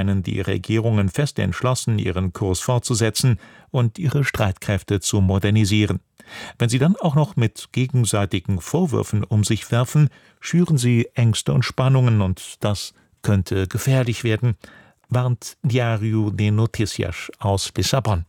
scheinen die Regierungen fest entschlossen, ihren Kurs fortzusetzen und ihre Streitkräfte zu modernisieren. Wenn sie dann auch noch mit gegenseitigen Vorwürfen um sich werfen, schüren sie Ängste und Spannungen, und das könnte gefährlich werden, warnt Diário de Notícias aus Lissabon.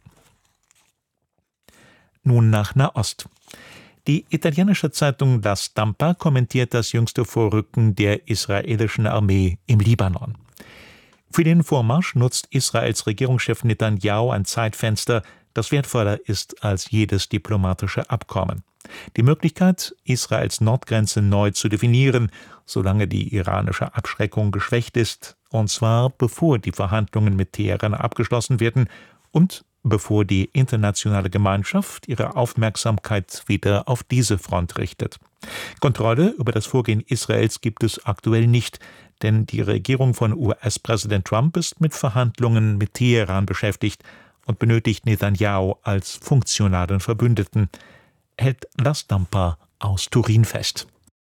Nun nach Nahost. Die italienische Zeitung La Stampa kommentiert das jüngste Vorrücken der israelischen Armee im Libanon. Für den Vormarsch nutzt Israels Regierungschef Netanyahu ein Zeitfenster, das wertvoller ist als jedes diplomatische Abkommen. Die Möglichkeit, Israels Nordgrenze neu zu definieren, solange die iranische Abschreckung geschwächt ist, und zwar bevor die Verhandlungen mit Teheran abgeschlossen werden und bevor die internationale Gemeinschaft ihre Aufmerksamkeit wieder auf diese Front richtet. Kontrolle über das Vorgehen Israels gibt es aktuell nicht, denn die Regierung von US-Präsident Trump ist mit Verhandlungen mit Teheran beschäftigt und benötigt Netanyahu als funktionalen Verbündeten, hält La Stampa aus Turin fest.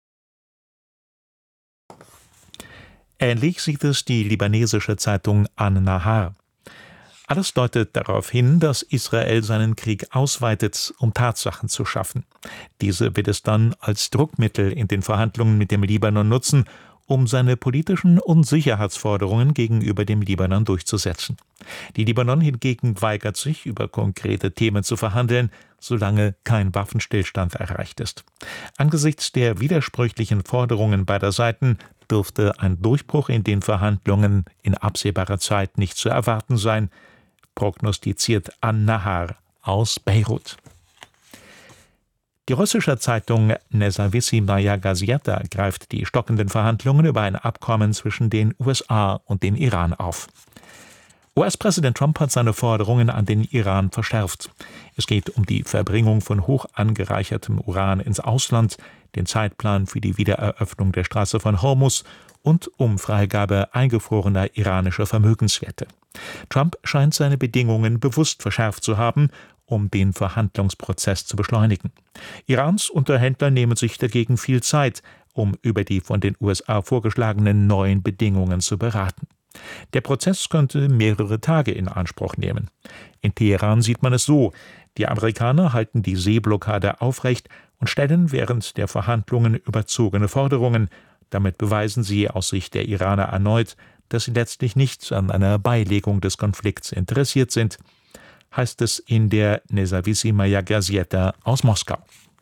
Ähnlich sieht es die libanesische Zeitung An-Nahar. Alles deutet darauf hin, dass Israel seinen Krieg ausweitet, um Tatsachen zu schaffen. Diese wird es dann als Druckmittel in den Verhandlungen mit dem Libanon nutzen, um seine politischen und Sicherheitsforderungen gegenüber dem Libanon durchzusetzen. Die Libanon hingegen weigert sich, über konkrete Themen zu verhandeln, solange kein Waffenstillstand erreicht ist. Angesichts der widersprüchlichen Forderungen beider Seiten dürfte ein Durchbruch in den Verhandlungen in absehbarer Zeit nicht zu erwarten sein, prognostiziert An-Nahar aus Beirut. Die russische Zeitung Nezawissimaya Gazeta greift die stockenden Verhandlungen über ein Abkommen zwischen den USA und dem Iran auf. US-Präsident Trump hat seine Forderungen an den Iran verschärft. Es geht um die Verbringung von hoch angereichertem Uran ins Ausland, den Zeitplan für die Wiedereröffnung der Straße von Hormuz und um Freigabe eingefrorener iranischer Vermögenswerte. Trump scheint seine Bedingungen bewusst verschärft zu haben, um den Verhandlungsprozess zu beschleunigen. Irans Unterhändler nehmen sich dagegen viel Zeit, um über die von den USA vorgeschlagenen neuen Bedingungen zu beraten. Der Prozess könnte mehrere Tage in Anspruch nehmen. In Teheran sieht man es so: Die Amerikaner halten die Seeblockade aufrecht und stellen während der Verhandlungen überzogene Forderungen. Damit beweisen sie aus Sicht der Iraner erneut, dass sie letztlich nicht an einer Beilegung des Konflikts interessiert sind, heißt es in der Nezawissimaya Gazeta aus Moskau.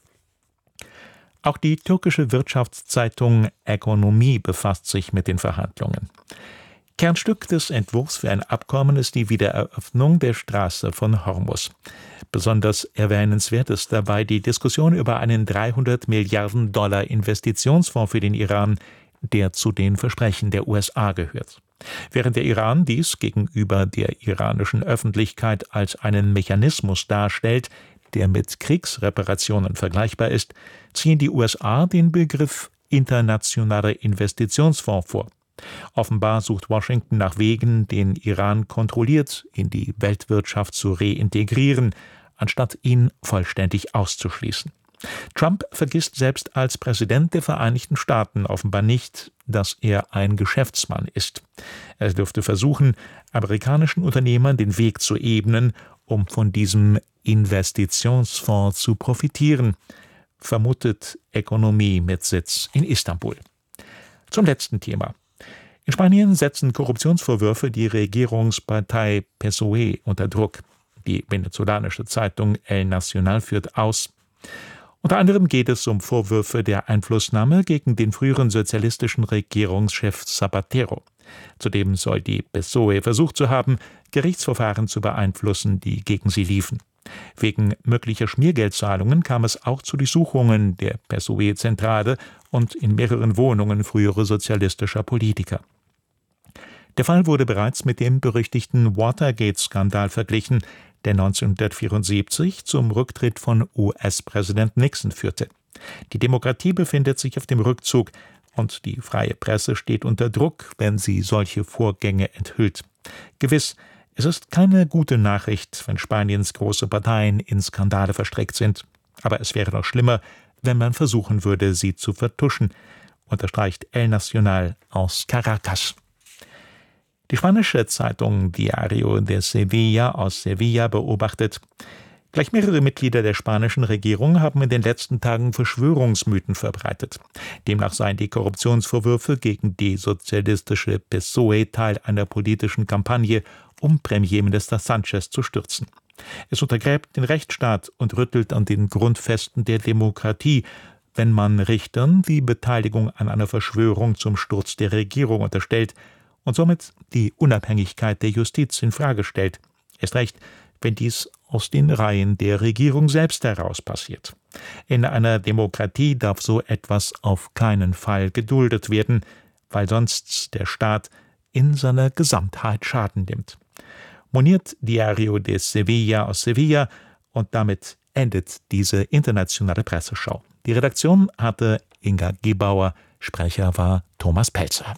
Auch die türkische Wirtschaftszeitung Ekonomi befasst sich mit den Verhandlungen. Kernstück des Entwurfs für ein Abkommen ist die Wiedereröffnung der Straße von Hormuz. Besonders erwähnenswert ist dabei die Diskussion über einen 300 Milliarden Dollar Investitionsfonds für den Iran, der zu den Versprechen der USA gehört. Während der Iran dies gegenüber der iranischen Öffentlichkeit als einen Mechanismus darstellt, der mit Kriegsreparationen vergleichbar ist, ziehen die USA den Begriff internationaler Investitionsfonds vor. Offenbar sucht Washington nach Wegen, den Iran kontrolliert in die Weltwirtschaft zu reintegrieren, anstatt ihn vollständig auszuschließen. Trump vergisst selbst als Präsident der Vereinigten Staaten offenbar nicht, dass er ein Geschäftsmann ist. Er dürfte versuchen, amerikanischen Unternehmern den Weg zu ebnen, um von diesem Investitionsfonds zu profitieren, vermutet Ekonomie mit Sitz in Istanbul. Zum letzten Thema. In Spanien setzen Korruptionsvorwürfe die Regierungspartei PSOE unter Druck. Die venezolanische Zeitung El Nacional führt aus: Unter anderem geht es um Vorwürfe der Einflussnahme gegen den früheren sozialistischen Regierungschef Zapatero. Zudem soll die PSOE versucht zu haben, Gerichtsverfahren zu beeinflussen, die gegen sie liefen. Wegen möglicher Schmiergeldzahlungen kam es auch zu Durchsuchungen der PSOE-Zentrale und in mehreren Wohnungen früherer sozialistischer Politiker. Der Fall wurde bereits mit dem berüchtigten Watergate-Skandal verglichen, der 1974 zum Rücktritt von US-Präsident Nixon führte. Die Demokratie befindet sich auf dem Rückzug und die freie Presse steht unter Druck, wenn sie solche Vorgänge enthüllt. Gewiss, es ist keine gute Nachricht, wenn Spaniens große Parteien in Skandale verstrickt sind. Aber es wäre noch schlimmer, wenn man versuchen würde, sie zu vertuschen, unterstreicht El Nacional aus Caracas. Die spanische Zeitung Diario de Sevilla aus Sevilla beobachtet: Gleich mehrere Mitglieder der spanischen Regierung haben in den letzten Tagen Verschwörungsmythen verbreitet. Demnach seien die Korruptionsvorwürfe gegen die sozialistische PSOE Teil einer politischen Kampagne, um Premierminister Sánchez zu stürzen. Es untergräbt den Rechtsstaat und rüttelt an den Grundfesten der Demokratie, wenn man Richtern die Beteiligung an einer Verschwörung zum Sturz der Regierung unterstellt und somit die Unabhängigkeit der Justiz in Frage stellt. Erst recht, wenn dies aus den Reihen der Regierung selbst heraus passiert. In einer Demokratie darf so etwas auf keinen Fall geduldet werden, weil sonst der Staat in seiner Gesamtheit Schaden nimmt. Moniert Diario de Sevilla aus Sevilla, und damit endet diese internationale Presseschau. Die Redaktion hatte Inga Gebauer, Sprecher war Thomas Pelzer.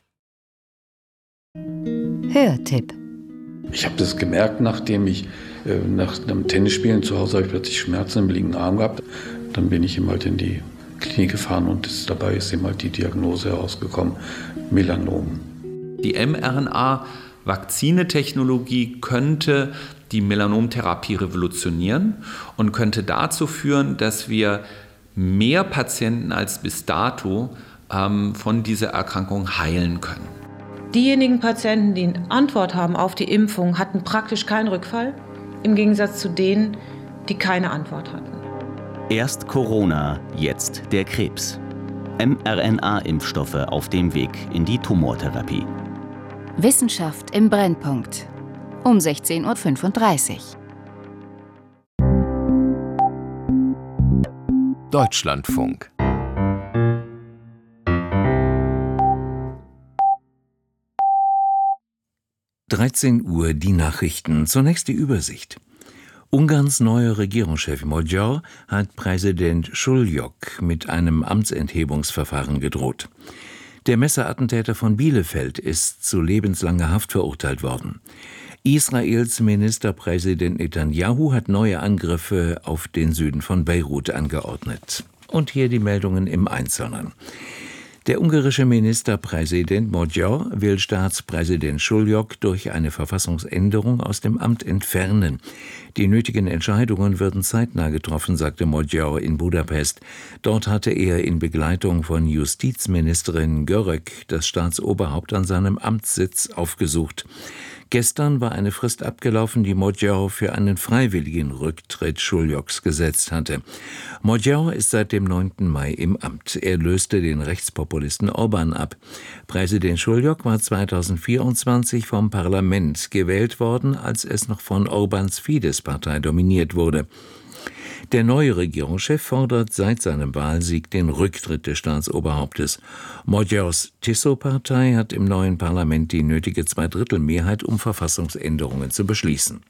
Hörtipp. Ich habe das gemerkt, nachdem ich nach einem Tennisspielen zu Hause habe ich plötzlich Schmerzen im linken Arm gehabt. Dann bin ich halt in die Klinik gefahren und dabei ist halt die Diagnose herausgekommen, Melanom. Die mRNA-Vakzinetechnologie könnte die Melanomtherapie revolutionieren und könnte dazu führen, dass wir mehr Patienten als bis dato von dieser Erkrankung heilen können. Diejenigen Patienten, die eine Antwort haben auf die Impfung, hatten praktisch keinen Rückfall, im Gegensatz zu denen, die keine Antwort hatten. Erst Corona, jetzt der Krebs. mRNA-Impfstoffe auf dem Weg in die Tumortherapie. Wissenschaft im Brennpunkt. Um 16:35 Uhr. Deutschlandfunk. (13 Uhr) die Nachrichten. Zunächst die Übersicht. Ungarns neuer Regierungschef Magyar hat Präsident Schuljuk mit einem Amtsenthebungsverfahren gedroht. Der Messerattentäter von Bielefeld ist zu lebenslanger Haft verurteilt worden. Israels Ministerpräsident Netanyahu hat neue Angriffe auf den Süden von Beirut angeordnet. Und hier die Meldungen im Einzelnen. Der ungarische Ministerpräsident Magyar will Staatspräsident Schuljuk durch eine Verfassungsänderung aus dem Amt entfernen. Die nötigen Entscheidungen würden zeitnah getroffen, sagte Magyar in Budapest. Dort hatte er in Begleitung von Justizministerin Görög das Staatsoberhaupt an seinem Amtssitz aufgesucht. Gestern war eine Frist abgelaufen, die Magyar für einen freiwilligen Rücktritt Schuljuks gesetzt hatte. Magyar ist seit dem 9. Mai im Amt. Er löste den Rechtspopulisten Orbán ab. Präsident Schuljuk war 2024 vom Parlament gewählt worden, als es noch von Orbáns Fidesz-Partei dominiert wurde. Der neue Regierungschef fordert seit seinem Wahlsieg den Rücktritt des Staatsoberhauptes. Magyars Tiso-Partei hat im neuen Parlament die nötige Zweidrittelmehrheit, um Verfassungsänderungen zu beschließen.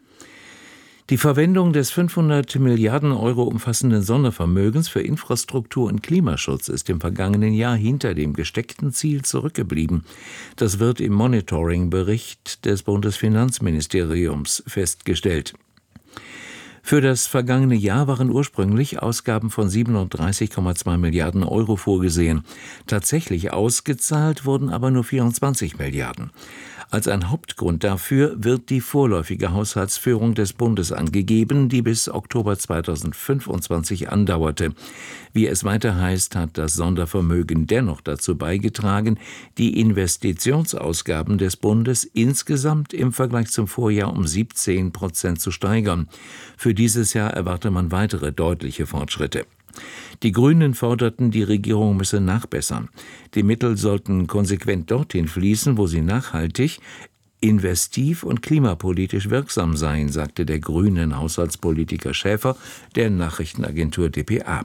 Die Verwendung des 500 Milliarden Euro umfassenden Sondervermögens für Infrastruktur und Klimaschutz ist im vergangenen Jahr hinter dem gesteckten Ziel zurückgeblieben. Das wird im Monitoring-Bericht des Bundesfinanzministeriums festgestellt. Für das vergangene Jahr waren ursprünglich Ausgaben von 37,2 Milliarden Euro vorgesehen. Tatsächlich ausgezahlt wurden aber nur 24 Milliarden. Als ein Hauptgrund dafür wird die vorläufige Haushaltsführung des Bundes angegeben, die bis Oktober 2025 andauerte. Wie es weiter heißt, hat das Sondervermögen dennoch dazu beigetragen, die Investitionsausgaben des Bundes insgesamt im Vergleich zum Vorjahr um 17% zu steigern. Für dieses Jahr erwarte man weitere deutliche Fortschritte. Die Grünen forderten, die Regierung müsse nachbessern. Die Mittel sollten konsequent dorthin fließen, wo sie nachhaltig, investiv und klimapolitisch wirksam seien, sagte der grünen Haushaltspolitiker Schäfer der Nachrichtenagentur dpa.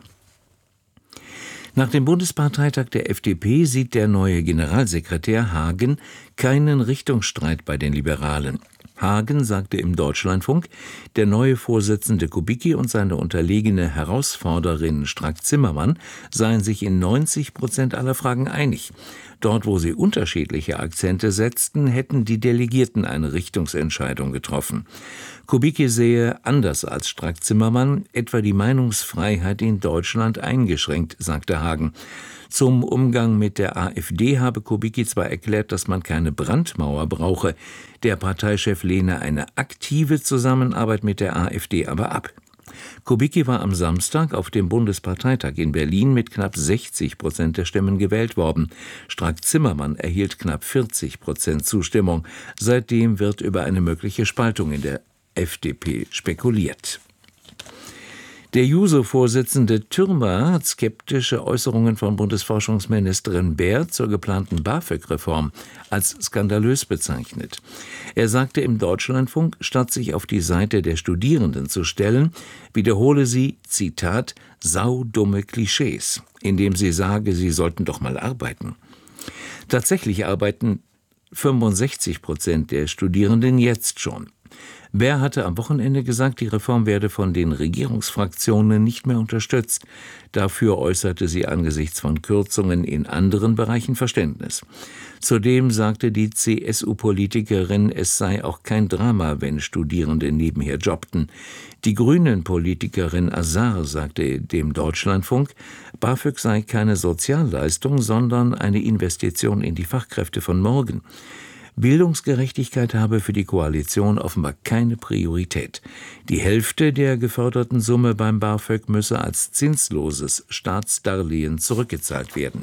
Nach dem Bundesparteitag der FDP sieht der neue Generalsekretär Hagen keinen Richtungsstreit bei den Liberalen. Hagen sagte im Deutschlandfunk, der neue Vorsitzende Kubicki und seine unterlegene Herausforderin Strack-Zimmermann seien sich in 90% aller Fragen einig. Dort, wo sie unterschiedliche Akzente setzten, hätten die Delegierten eine Richtungsentscheidung getroffen. Kubicki sehe, anders als Strack-Zimmermann, etwa die Meinungsfreiheit in Deutschland eingeschränkt, sagte Hagen. Zum Umgang mit der AfD habe Kubicki zwar erklärt, dass man keine Brandmauer brauche, der Parteichef lehne eine aktive Zusammenarbeit mit der AfD aber ab. Kubicki war am Samstag auf dem Bundesparteitag in Berlin mit knapp 60% der Stimmen gewählt worden. Strack-Zimmermann erhielt knapp 40% Zustimmung. Seitdem wird über eine mögliche Spaltung in der FDP spekuliert. Der JUSO-Vorsitzende Türmer hat skeptische Äußerungen von Bundesforschungsministerin Baer zur geplanten BAföG-Reform als skandalös bezeichnet. Er sagte im Deutschlandfunk, statt sich auf die Seite der Studierenden zu stellen, wiederhole sie, Zitat, saudumme Klischees, indem sie sage, sie sollten doch mal arbeiten. Tatsächlich arbeiten 65% der Studierenden jetzt schon. Baer hatte am Wochenende gesagt, die Reform werde von den Regierungsfraktionen nicht mehr unterstützt. Dafür äußerte sie angesichts von Kürzungen in anderen Bereichen Verständnis. Zudem sagte die CSU-Politikerin, es sei auch kein Drama, wenn Studierende nebenher jobbten. Die Grünen-Politikerin Azar sagte dem Deutschlandfunk, BAföG sei keine Sozialleistung, sondern eine Investition in die Fachkräfte von morgen. Bildungsgerechtigkeit habe für die Koalition offenbar keine Priorität. Die Hälfte der geförderten Summe beim BAföG müsse als zinsloses Staatsdarlehen zurückgezahlt werden.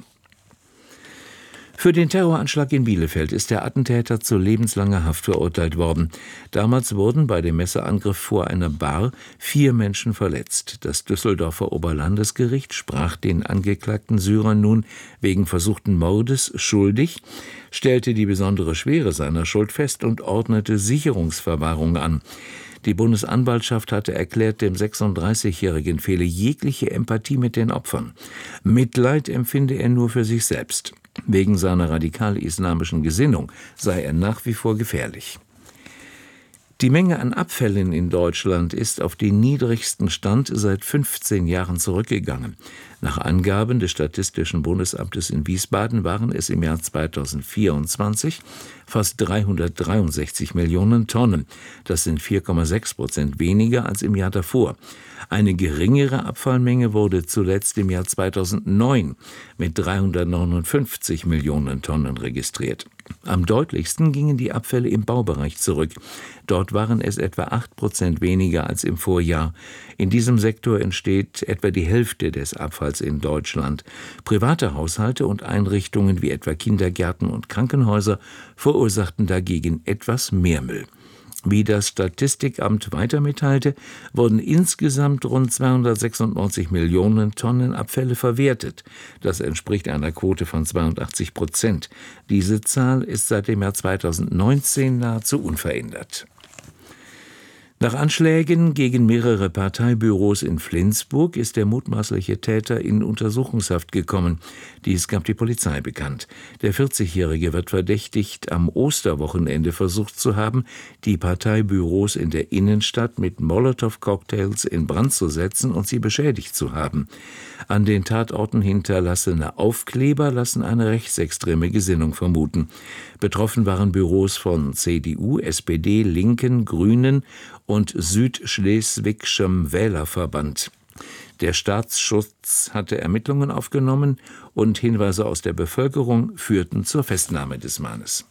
Für den Terroranschlag in Bielefeld ist der Attentäter zu lebenslanger Haft verurteilt worden. Damals wurden bei dem Messerangriff vor einer Bar 4 Menschen verletzt. Das Düsseldorfer Oberlandesgericht sprach den angeklagten Syrer nun wegen versuchten Mordes schuldig, stellte die besondere Schwere seiner Schuld fest und ordnete Sicherungsverwahrung an. Die Bundesanwaltschaft hatte erklärt, dem 36-Jährigen fehle jegliche Empathie mit den Opfern. Mitleid empfinde er nur für sich selbst. Wegen seiner radikal-islamischen Gesinnung sei er nach wie vor gefährlich. Die Menge an Abfällen in Deutschland ist auf den niedrigsten Stand seit 15 Jahren zurückgegangen. Nach Angaben des Statistischen Bundesamtes in Wiesbaden waren es im Jahr 2024 fast 363 Millionen Tonnen. Das sind 4,6% weniger als im Jahr davor. Eine geringere Abfallmenge wurde zuletzt im Jahr 2009 mit 359 Millionen Tonnen registriert. Am deutlichsten gingen die Abfälle im Baubereich zurück. Dort waren es etwa 8% weniger als im Vorjahr. In diesem Sektor entsteht etwa die Hälfte des Abfalls in Deutschland. Private Haushalte und Einrichtungen wie etwa Kindergärten und Krankenhäuser verursachten dagegen etwas mehr Müll. Wie das Statistikamt weiter mitteilte, wurden insgesamt rund 296 Millionen Tonnen Abfälle verwertet. Das entspricht einer Quote von 82%. Diese Zahl ist seit dem Jahr 2019 nahezu unverändert. Nach Anschlägen gegen mehrere Parteibüros in Flensburg ist der mutmaßliche Täter in Untersuchungshaft gekommen. Dies gab die Polizei bekannt. Der 40-Jährige wird verdächtigt, am Osterwochenende versucht zu haben, die Parteibüros in der Innenstadt mit Molotow-Cocktails in Brand zu setzen und sie beschädigt zu haben. An den Tatorten hinterlassene Aufkleber lassen eine rechtsextreme Gesinnung vermuten. Betroffen waren Büros von CDU, SPD, Linken, Grünen und Südschleswigschem Wählerverband. Der Staatsschutz hatte Ermittlungen aufgenommen und Hinweise aus der Bevölkerung führten zur Festnahme des Mannes.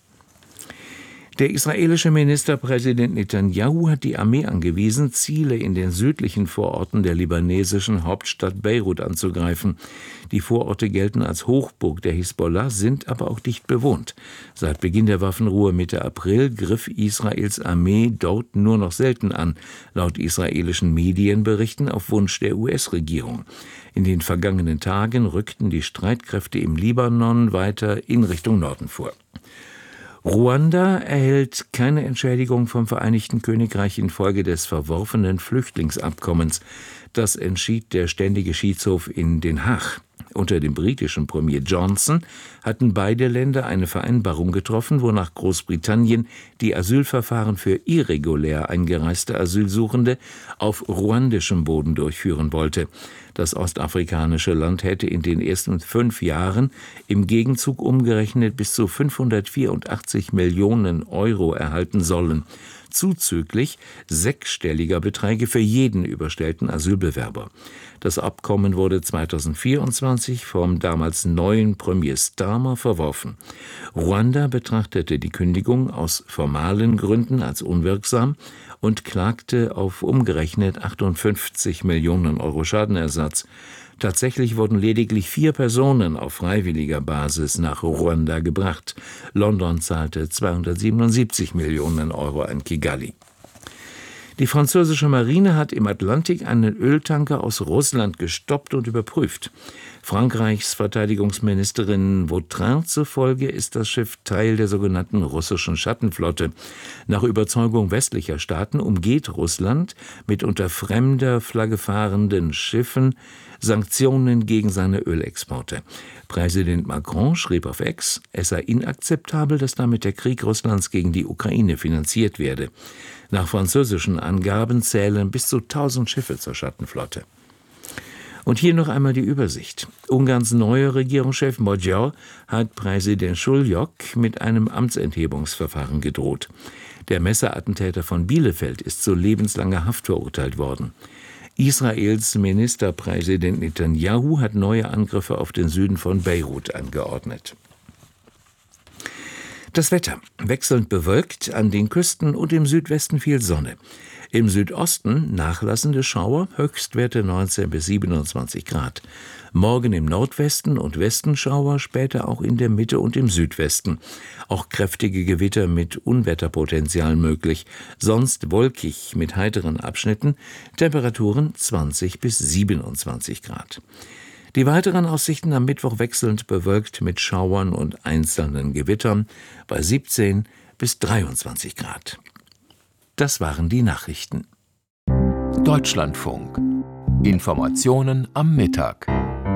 Der israelische Ministerpräsident Netanyahu hat die Armee angewiesen, Ziele in den südlichen Vororten der libanesischen Hauptstadt Beirut anzugreifen. Die Vororte gelten als Hochburg der Hisbollah, sind aber auch dicht bewohnt. Seit Beginn der Waffenruhe Mitte April griff Israels Armee dort nur noch selten an, laut israelischen Medienberichten auf Wunsch der US-Regierung. In den vergangenen Tagen rückten die Streitkräfte im Libanon weiter in Richtung Norden vor. Ruanda erhält keine Entschädigung vom Vereinigten Königreich infolge des verworfenen Flüchtlingsabkommens. Das entschied der Ständige Schiedshof in Den Haag. Unter dem britischen Premier Johnson hatten beide Länder eine Vereinbarung getroffen, wonach Großbritannien die Asylverfahren für irregulär eingereiste Asylsuchende auf ruandischem Boden durchführen wollte. Das ostafrikanische Land hätte in den ersten 5 Jahren im Gegenzug umgerechnet bis zu 584 Millionen Euro erhalten sollen, zuzüglich 6-stelliger Beträge für jeden überstellten Asylbewerber. Das Abkommen wurde 2024 vom damals neuen Premier Starmer verworfen. Ruanda betrachtete die Kündigung aus formalen Gründen als unwirksam und klagte auf umgerechnet 58 Millionen Euro Schadenersatz. Tatsächlich wurden lediglich 4 Personen auf freiwilliger Basis nach Ruanda gebracht. London zahlte 277 Millionen Euro an Kigali. Die französische Marine hat im Atlantik einen Öltanker aus Russland gestoppt und überprüft. Frankreichs Verteidigungsministerin Vautrin zufolge ist das Schiff Teil der sogenannten russischen Schattenflotte. Nach Überzeugung westlicher Staaten umgeht Russland mit unter fremder Flagge fahrenden Schiffen Sanktionen gegen seine Ölexporte. Präsident Macron schrieb auf X, es sei inakzeptabel, dass damit der Krieg Russlands gegen die Ukraine finanziert werde. Nach französischen Angaben zählen bis zu 1000 Schiffe zur Schattenflotte. Und hier noch einmal die Übersicht. Ungarns neuer Regierungschef Magyar hat Präsident Schuljuk mit einem Amtsenthebungsverfahren gedroht. Der Messerattentäter von Bielefeld ist zu lebenslanger Haft verurteilt worden. Israels Ministerpräsident Netanyahu hat neue Angriffe auf den Süden von Beirut angeordnet. Das Wetter: wechselnd bewölkt, an den Küsten und im Südwesten viel Sonne. Im Südosten nachlassende Schauer, Höchstwerte 19 bis 27 Grad. Morgen im Nordwesten und Westen Schauer, später auch in der Mitte und im Südwesten. Auch kräftige Gewitter mit Unwetterpotenzial möglich, sonst wolkig mit heiteren Abschnitten, Temperaturen 20 bis 27 Grad. Die weiteren Aussichten am Mittwoch wechselnd bewölkt mit Schauern und einzelnen Gewittern bei 17 bis 23 Grad. Das waren die Nachrichten. Deutschlandfunk. Informationen am Mittag.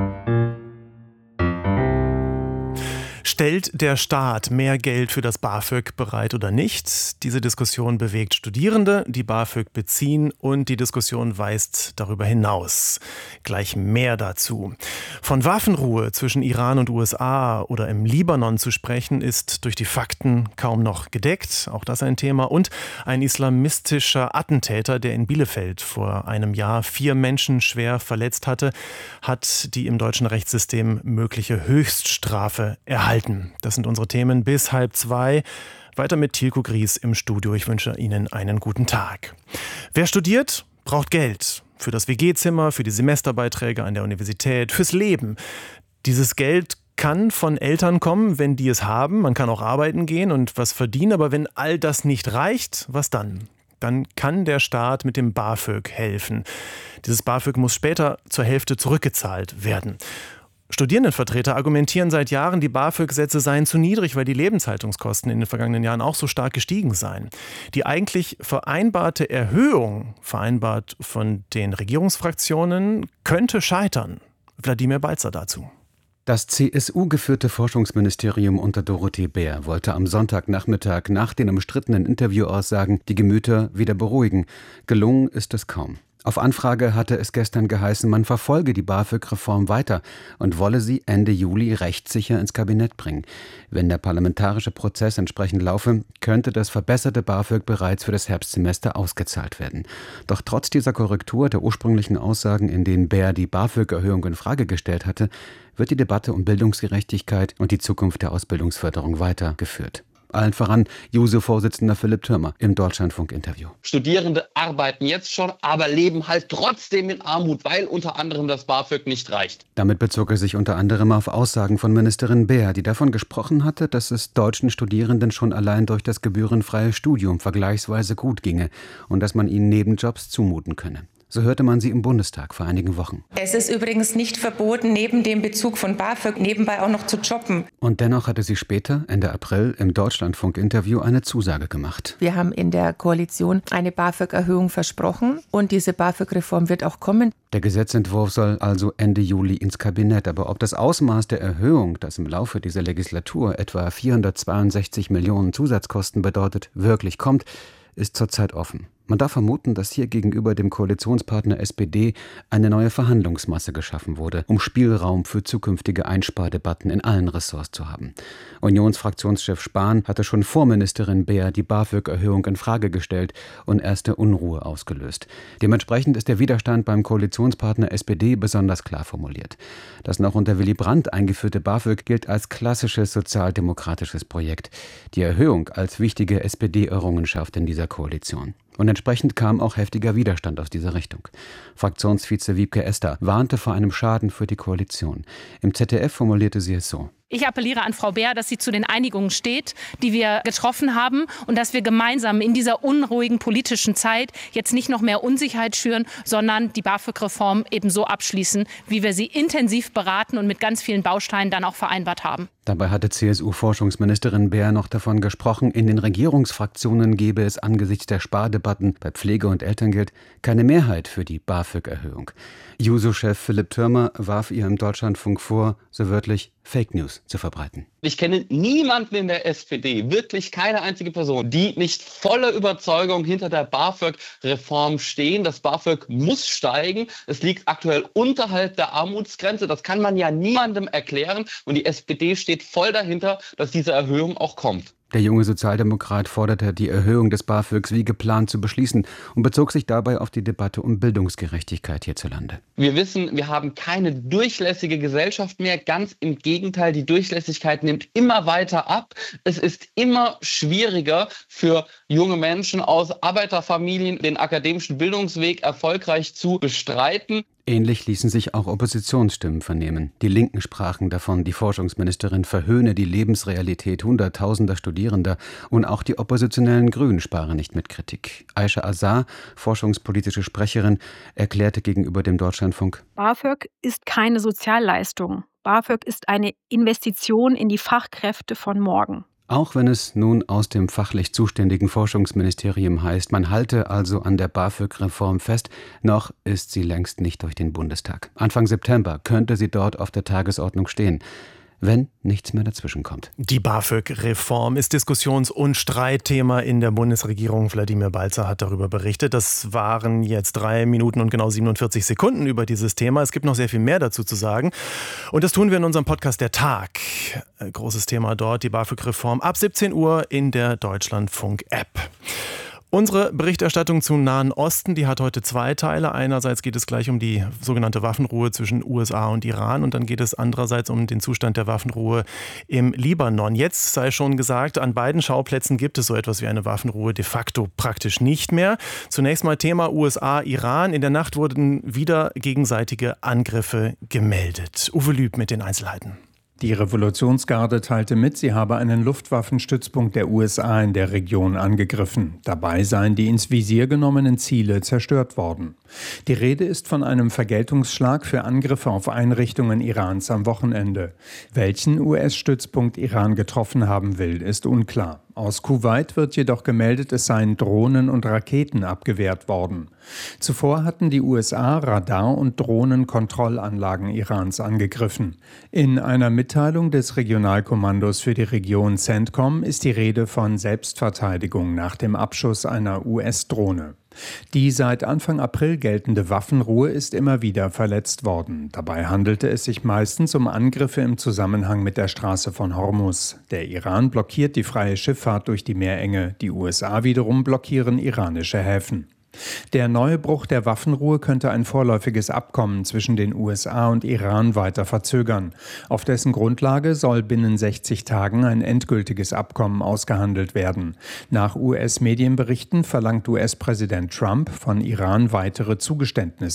Stellt der Staat mehr Geld für das BAföG bereit oder nicht? Diese Diskussion bewegt Studierende, die BAföG beziehen, und die Diskussion weist darüber hinaus. Gleich mehr dazu. Von Waffenruhe zwischen Iran und USA oder im Libanon zu sprechen, ist durch die Fakten kaum noch gedeckt. Auch das ein Thema. Und ein islamistischer Attentäter, der in Bielefeld vor einem Jahr 4 Menschen schwer verletzt hatte, hat die im deutschen Rechtssystem mögliche Höchststrafe erhalten. Das sind unsere Themen bis 1:30. Weiter mit Tilko Gries im Studio. Ich wünsche Ihnen einen guten Tag. Wer studiert, braucht Geld. Für das WG-Zimmer, für die Semesterbeiträge an der Universität, fürs Leben. Dieses Geld kann von Eltern kommen, wenn die es haben. Man kann auch arbeiten gehen und was verdienen. Aber wenn all das nicht reicht, was dann? Dann kann der Staat mit dem BAföG helfen. Dieses BAföG muss später zur Hälfte zurückgezahlt werden. Studierendenvertreter argumentieren seit Jahren, die BAföG-Sätze seien zu niedrig, weil die Lebenshaltungskosten in den vergangenen Jahren auch so stark gestiegen seien. Die eigentlich vereinbarte Erhöhung, vereinbart von den Regierungsfraktionen, könnte scheitern. Wladimir Balzer dazu. Das CSU-geführte Forschungsministerium unter Dorothee Bär wollte am Sonntagnachmittag nach den umstrittenen Interviewaussagen die Gemüter wieder beruhigen. Gelungen ist es kaum. Auf Anfrage hatte es gestern geheißen, man verfolge die BAföG-Reform weiter und wolle sie Ende Juli rechtssicher ins Kabinett bringen. Wenn der parlamentarische Prozess entsprechend laufe, könnte das verbesserte BAföG bereits für das Herbstsemester ausgezahlt werden. Doch trotz dieser Korrektur der ursprünglichen Aussagen, in denen Bär die BAföG-Erhöhung in Frage gestellt hatte, wird die Debatte um Bildungsgerechtigkeit und die Zukunft der Ausbildungsförderung weitergeführt. Allen voran JUSO-Vorsitzender Philipp Thürmer im Deutschlandfunk-Interview. Studierende arbeiten jetzt schon, aber leben halt trotzdem in Armut, weil unter anderem das BAföG nicht reicht. Damit bezog er sich unter anderem auf Aussagen von Ministerin Bär, die davon gesprochen hatte, dass es deutschen Studierenden schon allein durch das gebührenfreie Studium vergleichsweise gut ginge und dass man ihnen Nebenjobs zumuten könne. So hörte man sie im Bundestag vor einigen Wochen. Es ist übrigens nicht verboten, neben dem Bezug von BAföG nebenbei auch noch zu jobben. Und dennoch hatte sie später, Ende April, im Deutschlandfunk-Interview eine Zusage gemacht. Wir haben in der Koalition eine BAföG-Erhöhung versprochen und diese BAföG-Reform wird auch kommen. Der Gesetzentwurf soll also Ende Juli ins Kabinett. Aber ob das Ausmaß der Erhöhung, das im Laufe dieser Legislatur etwa 462 Millionen Zusatzkosten bedeutet, wirklich kommt, ist zurzeit offen. Man darf vermuten, dass hier gegenüber dem Koalitionspartner SPD eine neue Verhandlungsmasse geschaffen wurde, um Spielraum für zukünftige Einspardebatten in allen Ressorts zu haben. Unionsfraktionschef Spahn hatte schon vor Ministerin Beer die BAföG-Erhöhung in Frage gestellt und erste Unruhe ausgelöst. Dementsprechend ist der Widerstand beim Koalitionspartner SPD besonders klar formuliert. Das noch unter Willy Brandt eingeführte BAföG gilt als klassisches sozialdemokratisches Projekt. Die Erhöhung als wichtige SPD-Errungenschaft in dieser Koalition. Und entsprechend kam auch heftiger Widerstand aus dieser Richtung. Fraktionsvize Wiebke Esther warnte vor einem Schaden für die Koalition. Im ZDF formulierte sie es so: Ich appelliere an Frau Beer, dass sie zu den Einigungen steht, die wir getroffen haben und dass wir gemeinsam in dieser unruhigen politischen Zeit jetzt nicht noch mehr Unsicherheit schüren, sondern die BAföG-Reform eben so abschließen, wie wir sie intensiv beraten und mit ganz vielen Bausteinen dann auch vereinbart haben. Dabei hatte CSU-Forschungsministerin Beer noch davon gesprochen, in den Regierungsfraktionen gebe es angesichts der Spardebatten bei Pflege- und Elterngeld keine Mehrheit für die BAföG-Erhöhung. Juso-Chef Philipp Thürmer warf ihr im Deutschlandfunk vor, so wörtlich Fake News zu verbreiten. Ich kenne niemanden in der SPD, wirklich keine einzige Person, die nicht voller Überzeugung hinter der BAföG-Reform stehen. Das BAföG muss steigen. Es liegt aktuell unterhalb der Armutsgrenze. Das kann man ja niemandem erklären. Und die SPD steht voll dahinter, dass diese Erhöhung auch kommt. Der junge Sozialdemokrat forderte, die Erhöhung des BAföGs wie geplant zu beschließen und bezog sich dabei auf die Debatte um Bildungsgerechtigkeit hierzulande. Wir wissen, wir haben keine durchlässige Gesellschaft mehr. Ganz im Gegenteil, die Durchlässigkeit nimmt immer weiter ab. Es ist immer schwieriger für junge Menschen aus Arbeiterfamilien, den akademischen Bildungsweg erfolgreich zu bestreiten. Ähnlich ließen sich auch Oppositionsstimmen vernehmen. Die Linken sprachen davon, die Forschungsministerin verhöhne die Lebensrealität Hunderttausender Studierender und auch die oppositionellen Grünen sparen nicht mit Kritik. Aisha Azar, forschungspolitische Sprecherin, erklärte gegenüber dem Deutschlandfunk: BAföG ist keine Sozialleistung. BAföG ist eine Investition in die Fachkräfte von morgen. Auch wenn es nun aus dem fachlich zuständigen Forschungsministerium heißt, man halte also an der BAföG-Reform fest, noch ist sie längst nicht durch den Bundestag. Anfang September könnte sie dort auf der Tagesordnung stehen, wenn nichts mehr dazwischenkommt. Die BAföG-Reform ist Diskussions- und Streitthema in der Bundesregierung. Wladimir Balzer hat darüber berichtet. Das waren jetzt 3 Minuten und genau 47 Sekunden über dieses Thema. Es gibt noch sehr viel mehr dazu zu sagen. Und das tun wir in unserem Podcast Der Tag. Großes Thema dort, die BAföG-Reform ab 17 Uhr in der Deutschlandfunk-App. Unsere Berichterstattung zum Nahen Osten, die hat heute 2 Teile. Einerseits geht es gleich um die sogenannte Waffenruhe zwischen USA und Iran und dann geht es andererseits um den Zustand der Waffenruhe im Libanon. Jetzt sei schon gesagt, an beiden Schauplätzen gibt es so etwas wie eine Waffenruhe de facto praktisch nicht mehr. Zunächst mal Thema USA-Iran. In der Nacht wurden wieder gegenseitige Angriffe gemeldet. Uwe Lüb mit den Einzelheiten. Die Revolutionsgarde teilte mit, sie habe einen Luftwaffenstützpunkt der USA in der Region angegriffen. Dabei seien die ins Visier genommenen Ziele zerstört worden. Die Rede ist von einem Vergeltungsschlag für Angriffe auf Einrichtungen Irans am Wochenende. Welchen US-Stützpunkt Iran getroffen haben will, ist unklar. Aus Kuwait wird jedoch gemeldet, es seien Drohnen und Raketen abgewehrt worden. Zuvor hatten die USA Radar- und Drohnenkontrollanlagen Irans angegriffen. In einer Mitteilung des Regionalkommandos für die Region CENTCOM ist die Rede von Selbstverteidigung nach dem Abschuss einer US-Drohne. Die seit Anfang April geltende Waffenruhe ist immer wieder verletzt worden. Dabei handelte es sich meistens um Angriffe im Zusammenhang mit der Straße von Hormuz. Der Iran blockiert die freie Schifffahrt durch die Meerenge, die USA wiederum blockieren iranische Häfen. Der neue Bruch der Waffenruhe könnte ein vorläufiges Abkommen zwischen den USA und Iran weiter verzögern. Auf dessen Grundlage soll binnen 60 Tagen ein endgültiges Abkommen ausgehandelt werden. Nach US-Medienberichten verlangt US-Präsident Trump von Iran weitere Zugeständnisse.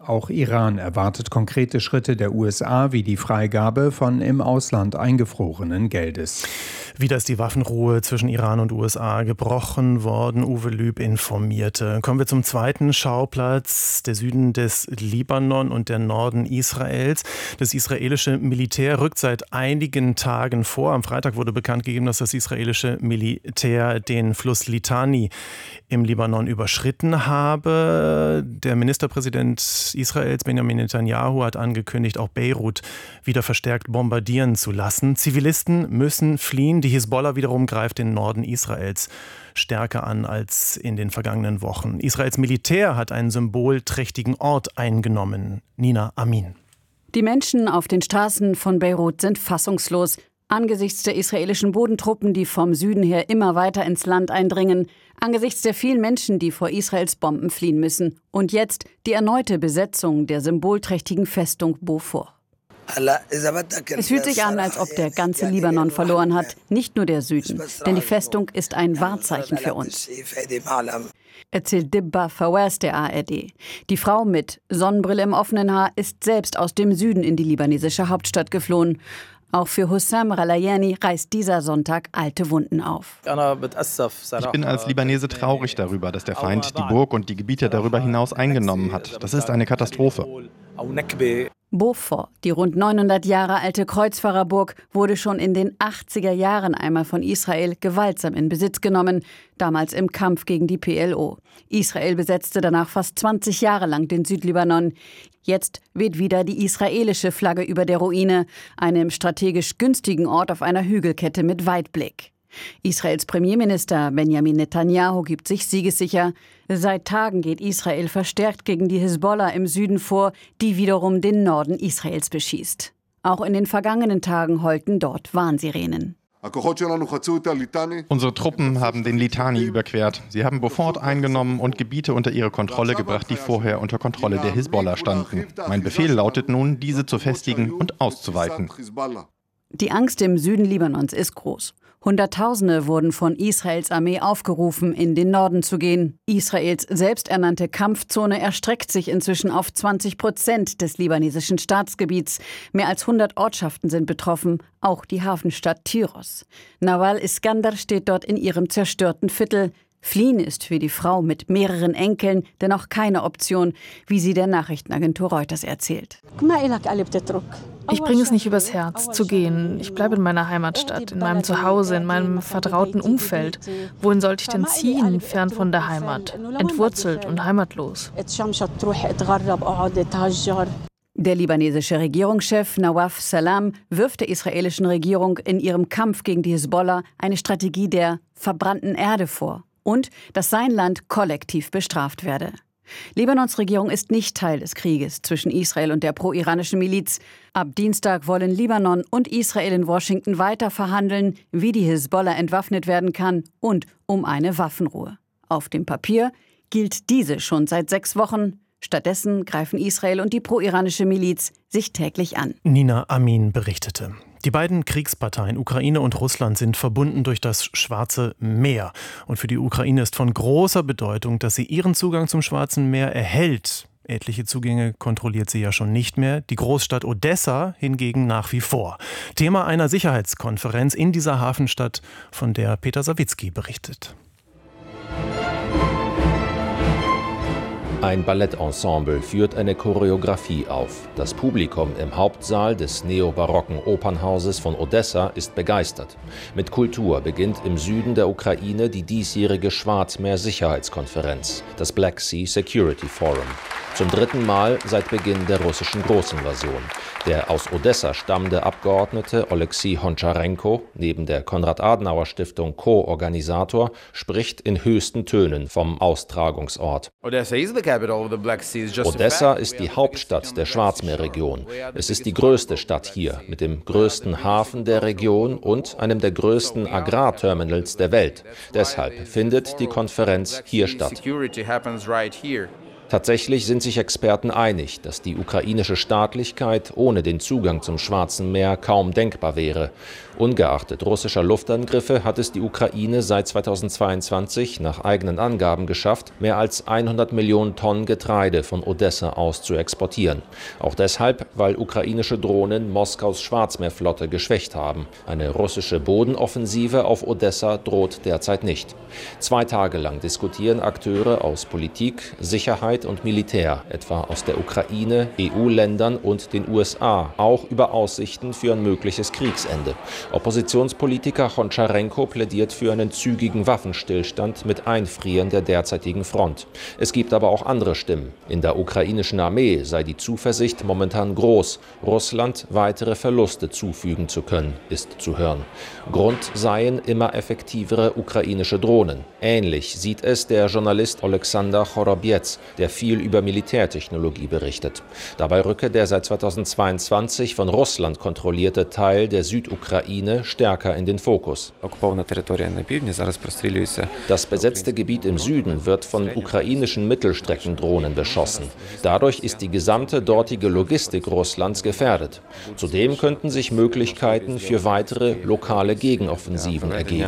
Auch Iran erwartet konkrete Schritte der USA wie die Freigabe von im Ausland eingefrorenen Geldes. Wieder ist die Waffenruhe zwischen Iran und USA gebrochen worden, Uwe Lüb informierte. Kommen wir zum zweiten Schauplatz, der Süden des Libanon und der Norden Israels. Das israelische Militär rückt seit einigen Tagen vor. Am Freitag wurde bekannt gegeben, dass das israelische Militär den Fluss Litani im Libanon überschritten habe. Der Ministerpräsident Israels, Benjamin Netanyahu, hat angekündigt, auch Beirut wieder verstärkt bombardieren zu lassen. Zivilisten müssen fliehen. Die Hisbollah wiederum greift den Norden Israels stärker an als in den vergangenen Wochen. Israels Militär hat einen symbolträchtigen Ort eingenommen. Nina Amin. Die Menschen auf den Straßen von Beirut sind fassungslos. Angesichts der israelischen Bodentruppen, die vom Süden her immer weiter ins Land eindringen, angesichts der vielen Menschen, die vor Israels Bomben fliehen müssen. Und jetzt die erneute Besetzung der symbolträchtigen Festung Beaufort. Es fühlt sich an, als ob der ganze Libanon verloren hat, nicht nur der Süden, denn die Festung ist ein Wahrzeichen für uns, erzählt Dibba Fawaz der ARD. Die Frau mit Sonnenbrille im offenen Haar ist selbst aus dem Süden in die libanesische Hauptstadt geflohen. Auch für Hussam Ralayani reißt dieser Sonntag alte Wunden auf. Ich bin als Libanese traurig darüber, dass der Feind die Burg und die Gebiete darüber hinaus eingenommen hat. Das ist eine Katastrophe. Beaufort, die rund 900 Jahre alte Kreuzfahrerburg, wurde schon in den 80er Jahren einmal von Israel gewaltsam in Besitz genommen, damals im Kampf gegen die PLO. Israel besetzte danach fast 20 Jahre lang den Südlibanon. Jetzt weht wieder die israelische Flagge über der Ruine, einem strategisch günstigen Ort auf einer Hügelkette mit Weitblick. Israels Premierminister Benjamin Netanyahu gibt sich siegessicher. Seit Tagen geht Israel verstärkt gegen die Hisbollah im Süden vor, die wiederum den Norden Israels beschießt. Auch in den vergangenen Tagen heulten dort Warnsirenen. Unsere Truppen haben den Litani überquert. Sie haben Beaufort eingenommen und Gebiete unter ihre Kontrolle gebracht, die vorher unter Kontrolle der Hisbollah standen. Mein Befehl lautet nun, diese zu festigen und auszuweiten. Die Angst im Süden Libanons ist groß. Hunderttausende wurden von Israels Armee aufgerufen, in den Norden zu gehen. Israels selbsternannte Kampfzone erstreckt sich inzwischen auf 20% des libanesischen Staatsgebiets. Mehr als 100 Ortschaften sind betroffen, auch die Hafenstadt Tyros. Nawal Iskander steht dort in ihrem zerstörten Viertel. Fliehen ist für die Frau mit mehreren Enkeln dennoch keine Option, wie sie der Nachrichtenagentur Reuters erzählt. Ich bringe es nicht übers Herz, zu gehen. Ich bleibe in meiner Heimatstadt, in meinem Zuhause, in meinem vertrauten Umfeld. Wohin sollte ich denn ziehen, fern von der Heimat, entwurzelt und heimatlos? Der libanesische Regierungschef Nawaf Salam wirft der israelischen Regierung in ihrem Kampf gegen die Hisbollah eine Strategie der verbrannten Erde vor und dass sein Land kollektiv bestraft werde. Libanons Regierung ist nicht Teil des Krieges zwischen Israel und der pro-iranischen Miliz. Ab Dienstag wollen Libanon und Israel in Washington weiter verhandeln, wie die Hisbollah entwaffnet werden kann und um eine Waffenruhe. Auf dem Papier gilt diese schon seit 6 Wochen. Stattdessen greifen Israel und die pro-iranische Miliz sich täglich an. Nina Amin berichtete. Die beiden Kriegsparteien Ukraine und Russland sind verbunden durch das Schwarze Meer. Und für die Ukraine ist von großer Bedeutung, dass sie ihren Zugang zum Schwarzen Meer erhält. Etliche Zugänge kontrolliert sie ja schon nicht mehr. Die Großstadt Odessa hingegen nach wie vor. Thema einer Sicherheitskonferenz in dieser Hafenstadt, von der Peter Sawicki berichtet. Ein Ballettensemble führt eine Choreografie auf. Das Publikum im Hauptsaal des neobarocken Opernhauses von Odessa ist begeistert. Mit Kultur beginnt im Süden der Ukraine die diesjährige Schwarzmeer-Sicherheitskonferenz, das Black Sea Security Forum. Zum 3. Mal seit Beginn der russischen Großinvasion. Der aus Odessa stammende Abgeordnete Oleksiy Honcharenko, neben der Konrad-Adenauer-Stiftung Co-Organisator, spricht in höchsten Tönen vom Austragungsort. Odessa ist die Hauptstadt der Schwarzmeerregion. Es ist die größte Stadt hier, mit dem größten Hafen der Region und einem der größten Agrarterminals der Welt. Deshalb findet die Konferenz hier statt. Tatsächlich sind sich Experten einig, dass die ukrainische Staatlichkeit ohne den Zugang zum Schwarzen Meer kaum denkbar wäre. Ungeachtet russischer Luftangriffe hat es die Ukraine seit 2022 nach eigenen Angaben geschafft, mehr als 100 Millionen Tonnen Getreide von Odessa aus zu exportieren. Auch deshalb, weil ukrainische Drohnen Moskaus Schwarzmeerflotte geschwächt haben. Eine russische Bodenoffensive auf Odessa droht derzeit nicht. 2 Tage lang diskutieren Akteure aus Politik, Sicherheit und Militär, etwa aus der Ukraine, EU-Ländern und den USA, auch über Aussichten für ein mögliches Kriegsende. Oppositionspolitiker Honcharenko plädiert für einen zügigen Waffenstillstand mit Einfrieren der derzeitigen Front. Es gibt aber auch andere Stimmen. In der ukrainischen Armee sei die Zuversicht momentan groß, Russland weitere Verluste zufügen zu können, ist zu hören. Grund seien immer effektivere ukrainische Drohnen. Ähnlich sieht es der Journalist Oleksandr Chorobiec, der viel über Militärtechnologie berichtet. Dabei rücke der seit 2022 von Russland kontrollierte Teil der Südukraine stärker in den Fokus. Das besetzte Gebiet im Süden wird von ukrainischen Mittelstreckendrohnen beschossen. Dadurch ist die gesamte dortige Logistik Russlands gefährdet. Zudem könnten sich Möglichkeiten für weitere lokale Gegenoffensiven ergeben.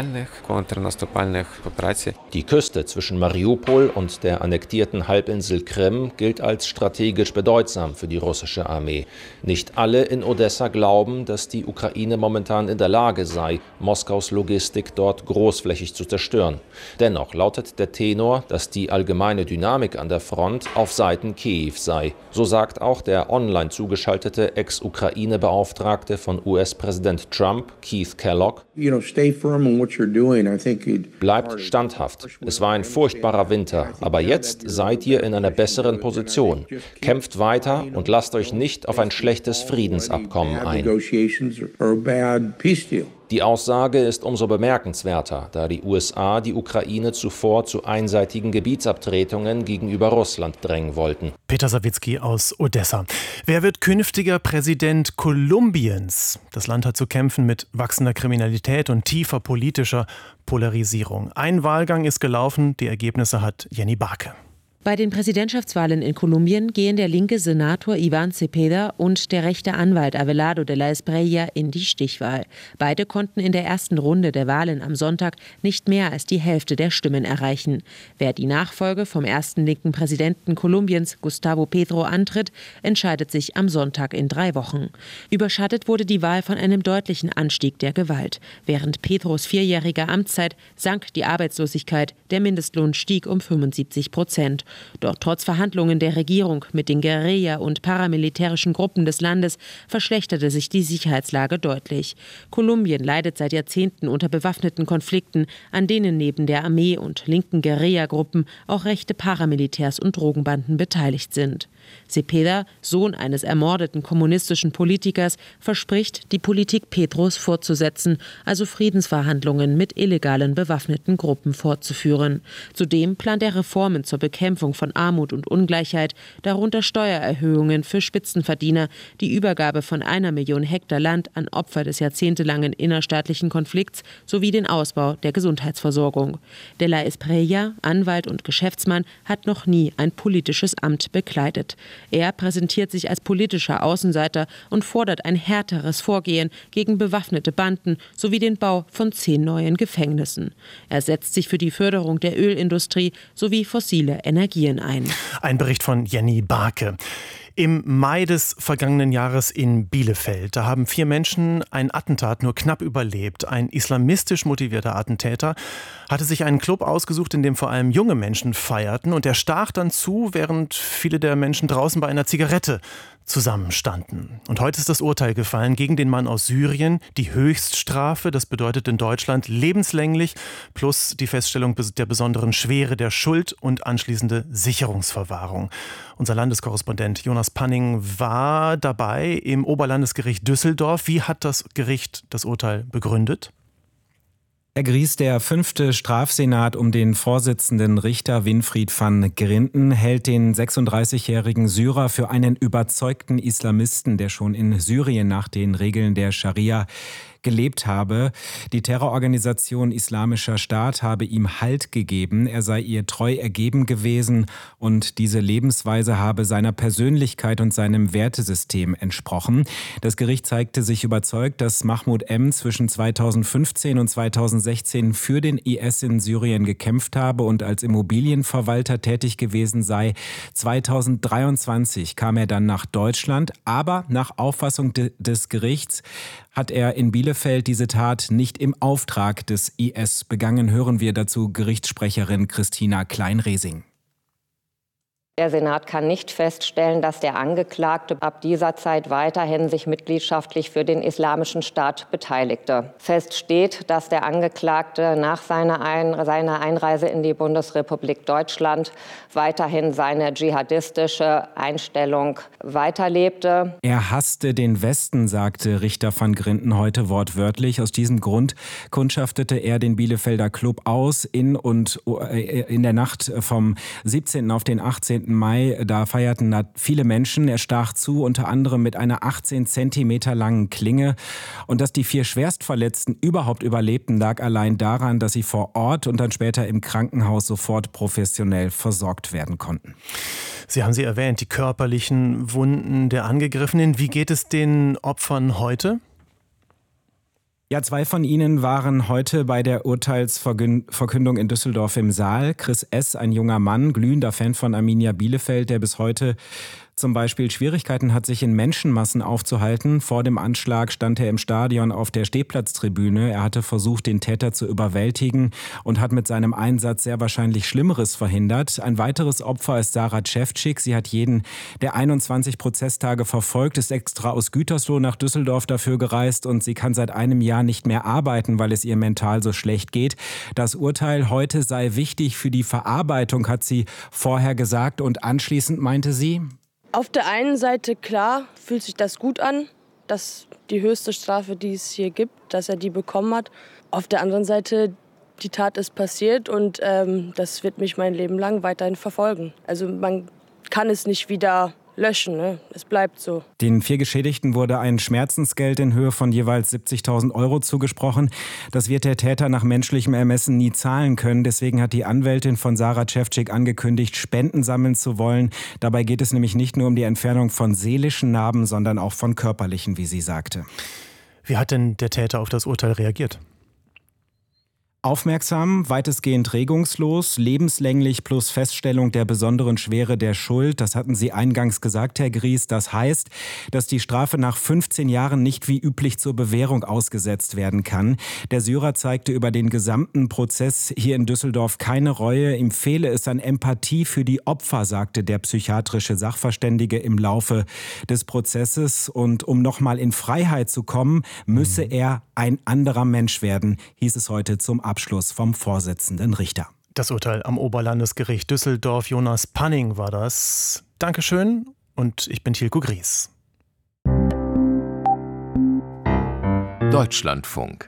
Die Küste zwischen Mariupol und der annektierten Halbinsel Krim gilt als strategisch bedeutsam für die russische Armee. Nicht alle in Odessa glauben, dass die Ukraine momentan in der Lage sei, Moskaus Logistik dort großflächig zu zerstören. Dennoch lautet der Tenor, dass die allgemeine Dynamik an der Front auf Seiten Kiew sei. So sagt auch der online zugeschaltete Ex-Ukraine-Beauftragte von US-Präsident Trump, Keith Kellogg. Bleibt standhaft. Es war ein furchtbarer Winter, aber jetzt seid ihr in einer besseren Position. Kämpft weiter und lasst euch nicht auf ein schlechtes Friedensabkommen ein. Die Aussage ist umso bemerkenswerter, da die USA die Ukraine zuvor zu einseitigen Gebietsabtretungen gegenüber Russland drängen wollten. Peter Sawicki aus Odessa. Wer wird künftiger Präsident Kolumbiens? Das Land hat zu kämpfen mit wachsender Kriminalität und tiefer politischer Polarisierung. Ein Wahlgang ist gelaufen, die Ergebnisse hat Jenny Barke. Bei den Präsidentschaftswahlen in Kolumbien gehen der linke Senator Iván Cepeda und der rechte Anwalt Abelardo de la Espriella in die Stichwahl. Beide konnten in der ersten Runde der Wahlen am Sonntag nicht mehr als die Hälfte der Stimmen erreichen. Wer die Nachfolge vom ersten linken Präsidenten Kolumbiens, Gustavo Petro, antritt, entscheidet sich am Sonntag in 3 Wochen. Überschattet wurde die Wahl von einem deutlichen Anstieg der Gewalt. Während Petros 4-jähriger Amtszeit sank die Arbeitslosigkeit, der Mindestlohn stieg um 75%. Doch trotz Verhandlungen der Regierung mit den Guerilla- und paramilitärischen Gruppen des Landes verschlechterte sich die Sicherheitslage deutlich. Kolumbien leidet seit Jahrzehnten unter bewaffneten Konflikten, an denen neben der Armee und linken Guerilla-Gruppen auch rechte Paramilitärs und Drogenbanden beteiligt sind. Cepeda, Sohn eines ermordeten kommunistischen Politikers, verspricht, die Politik Petros fortzusetzen, also Friedensverhandlungen mit illegalen bewaffneten Gruppen fortzuführen. Zudem plant er Reformen zur Bekämpfung von Armut und Ungleichheit, darunter Steuererhöhungen für Spitzenverdiener, die Übergabe von 1 Million Hektar Land an Opfer des jahrzehntelangen innerstaatlichen Konflikts sowie den Ausbau der Gesundheitsversorgung. De la Espriella, Anwalt und Geschäftsmann, hat noch nie ein politisches Amt bekleidet. Er präsentiert sich als politischer Außenseiter und fordert ein härteres Vorgehen gegen bewaffnete Banden sowie den Bau von 10 neuen Gefängnissen. Er setzt sich für die Förderung der Ölindustrie sowie fossile Energien ein. Ein Bericht von Jenny Barke. Im Mai des vergangenen Jahres in Bielefeld, da haben 4 Menschen ein Attentat nur knapp überlebt. Ein islamistisch motivierter Attentäter hatte sich einen Club ausgesucht, in dem vor allem junge Menschen feierten, und er stach dann zu, während viele der Menschen draußen bei einer Zigarette zusammenstanden. Und heute ist das Urteil gefallen gegen den Mann aus Syrien. Die Höchststrafe, das bedeutet in Deutschland lebenslänglich, plus die Feststellung der besonderen Schwere der Schuld und anschließende Sicherungsverwahrung. Unser Landeskorrespondent Jonas Panning war dabei im Oberlandesgericht Düsseldorf. Wie hat das Gericht das Urteil begründet? Herr Gries, der 5. Strafsenat um den Vorsitzenden Richter Winfried van Grinden hält den 36-jährigen Syrer für einen überzeugten Islamisten, der schon in Syrien nach den Regeln der Scharia gelebt habe. Die Terrororganisation Islamischer Staat habe ihm Halt gegeben. Er sei ihr treu ergeben gewesen und diese Lebensweise habe seiner Persönlichkeit und seinem Wertesystem entsprochen. Das Gericht zeigte sich überzeugt, dass Mahmoud M. zwischen 2015 und 2016 für den IS in Syrien gekämpft habe und als Immobilienverwalter tätig gewesen sei. 2023 kam er dann nach Deutschland, aber nach Auffassung des Gerichts hat er in Bielefeld diese Tat nicht im Auftrag des IS begangen. Hören wir dazu Gerichtssprecherin Christina Kleinresing. Der Senat kann nicht feststellen, dass der Angeklagte ab dieser Zeit weiterhin sich mitgliedschaftlich für den Islamischen Staat beteiligte. Fest steht, dass der Angeklagte nach seiner Einreise in die Bundesrepublik Deutschland weiterhin seine dschihadistische Einstellung weiterlebte. Er hasste den Westen, sagte Richter van Grinden heute wortwörtlich. Aus diesem Grund kundschaftete er den Bielefelder Club aus in der Nacht vom 17. auf den 18. Mai, da feierten da viele Menschen. Er stach zu, unter anderem mit einer 18 Zentimeter langen Klinge. Und dass die 4 Schwerstverletzten überhaupt überlebten, lag allein daran, dass sie vor Ort und dann später im Krankenhaus sofort professionell versorgt werden konnten. Sie haben sie erwähnt, die körperlichen Wunden der Angegriffenen. Wie geht es den Opfern heute? Ja, 2 von ihnen waren heute bei der Urteilsverkündung in Düsseldorf im Saal. Chris S., ein junger Mann, glühender Fan von Arminia Bielefeld, der bis heute zum Beispiel Schwierigkeiten hat, sich in Menschenmassen aufzuhalten. Vor dem Anschlag stand er im Stadion auf der Stehplatztribüne. Er hatte versucht, den Täter zu überwältigen und hat mit seinem Einsatz sehr wahrscheinlich Schlimmeres verhindert. Ein weiteres Opfer ist Sarah Cevcik. Sie hat jeden der 21 Prozesstage verfolgt, ist extra aus Gütersloh nach Düsseldorf dafür gereist und sie kann seit einem Jahr nicht mehr arbeiten, weil es ihr mental so schlecht geht. Das Urteil heute sei wichtig für die Verarbeitung, hat sie vorher gesagt, und anschließend meinte sie: Auf der einen Seite, klar, fühlt sich das gut an, dass die höchste Strafe, die es hier gibt, dass er die bekommen hat. Auf der anderen Seite, die Tat ist passiert und das wird mich mein Leben lang weiterhin verfolgen. Also man kann es nicht wieder löschen, ne? Es bleibt so. Den 4 Geschädigten wurde ein Schmerzensgeld in Höhe von jeweils 70.000 € zugesprochen. Das wird der Täter nach menschlichem Ermessen nie zahlen können. Deswegen hat die Anwältin von Sarah Cevcik angekündigt, Spenden sammeln zu wollen. Dabei geht es nämlich nicht nur um die Entfernung von seelischen Narben, sondern auch von körperlichen, wie sie sagte. Wie hat denn der Täter auf das Urteil reagiert? Aufmerksam, weitestgehend regungslos, lebenslänglich plus Feststellung der besonderen Schwere der Schuld. Das hatten Sie eingangs gesagt, Herr Gries. Das heißt, dass die Strafe nach 15 Jahren nicht wie üblich zur Bewährung ausgesetzt werden kann. Der Syrer zeigte über den gesamten Prozess hier in Düsseldorf keine Reue. Ihm fehle es an Empathie für die Opfer, sagte der psychiatrische Sachverständige im Laufe des Prozesses. Und um nochmal in Freiheit zu kommen, müsse er ein anderer Mensch werden, hieß es heute zum Abschluss vom Vorsitzenden Richter. Das Urteil am Oberlandesgericht Düsseldorf. Jonas Panning war das. Dankeschön und ich bin Thielko Gries. Deutschlandfunk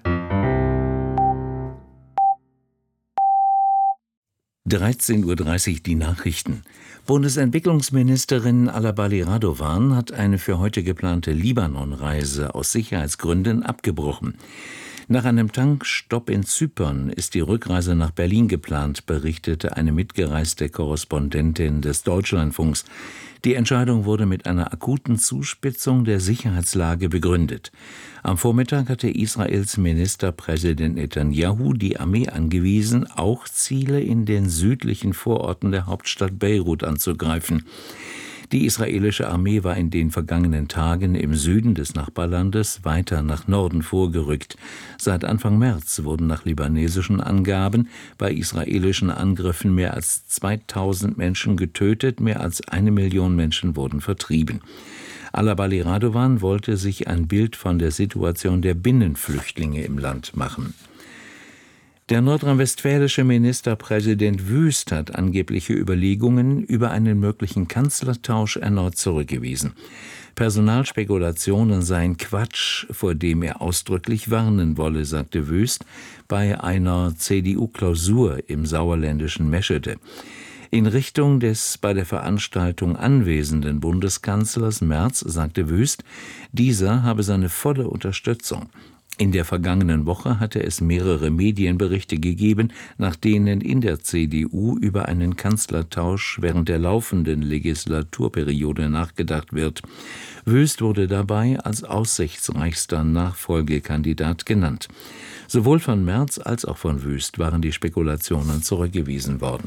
13:30 Uhr die Nachrichten. Bundesentwicklungsministerin Alabali Radovan hat eine für heute geplante Libanon-Reise aus Sicherheitsgründen abgebrochen. Nach einem Tankstopp in Zypern ist die Rückreise nach Berlin geplant, berichtete eine mitgereiste Korrespondentin des Deutschlandfunks. Die Entscheidung wurde mit einer akuten Zuspitzung der Sicherheitslage begründet. Am Vormittag hatte Israels Ministerpräsident Netanyahu die Armee angewiesen, auch Ziele in den südlichen Vororten der Hauptstadt Beirut anzugreifen. Die israelische Armee war in den vergangenen Tagen im Süden des Nachbarlandes weiter nach Norden vorgerückt. Seit Anfang März wurden nach libanesischen Angaben bei israelischen Angriffen mehr als 2000 Menschen getötet, mehr als 1 Million Menschen wurden vertrieben. Alabali Radovan wollte sich ein Bild von der Situation der Binnenflüchtlinge im Land machen. Der nordrhein-westfälische Ministerpräsident Wüst hat angebliche Überlegungen über einen möglichen Kanzlertausch erneut zurückgewiesen. Personalspekulationen seien Quatsch, vor dem er ausdrücklich warnen wolle, sagte Wüst bei einer CDU-Klausur im sauerländischen Meschede. In Richtung des bei der Veranstaltung anwesenden Bundeskanzlers Merz sagte Wüst, dieser habe seine volle Unterstützung. In der vergangenen Woche hatte es mehrere Medienberichte gegeben, nach denen in der CDU über einen Kanzlertausch während der laufenden Legislaturperiode nachgedacht wird. Wüst wurde dabei als aussichtsreichster Nachfolgekandidat genannt. Sowohl von Merz als auch von Wüst waren die Spekulationen zurückgewiesen worden.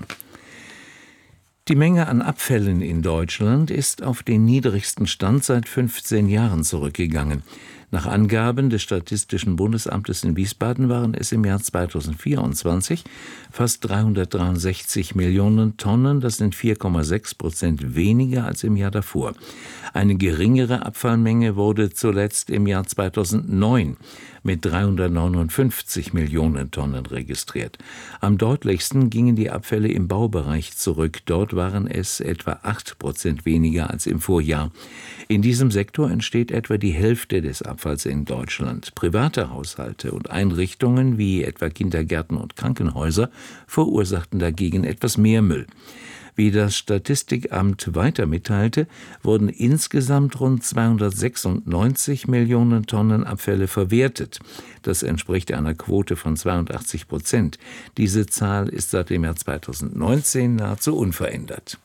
Die Menge an Abfällen in Deutschland ist auf den niedrigsten Stand seit 15 Jahren zurückgegangen. Nach Angaben des Statistischen Bundesamtes in Wiesbaden waren es im Jahr 2024 fast 363 Millionen Tonnen, das sind 4,6% weniger als im Jahr davor. Eine geringere Abfallmenge wurde zuletzt im Jahr 2009 mit 359 Millionen Tonnen registriert. Am deutlichsten gingen die Abfälle im Baubereich zurück. Dort waren es etwa 8% weniger als im Vorjahr. In diesem Sektor entsteht etwa die Hälfte des Abfalls in Deutschland. Private Haushalte und Einrichtungen wie etwa Kindergärten und Krankenhäuser verursachten dagegen etwas mehr Müll. Wie das Statistikamt weiter mitteilte, wurden insgesamt rund 296 Millionen Tonnen Abfälle verwertet. Das entspricht einer Quote von 82%. Diese Zahl ist seit dem Jahr 2019 nahezu unverändert.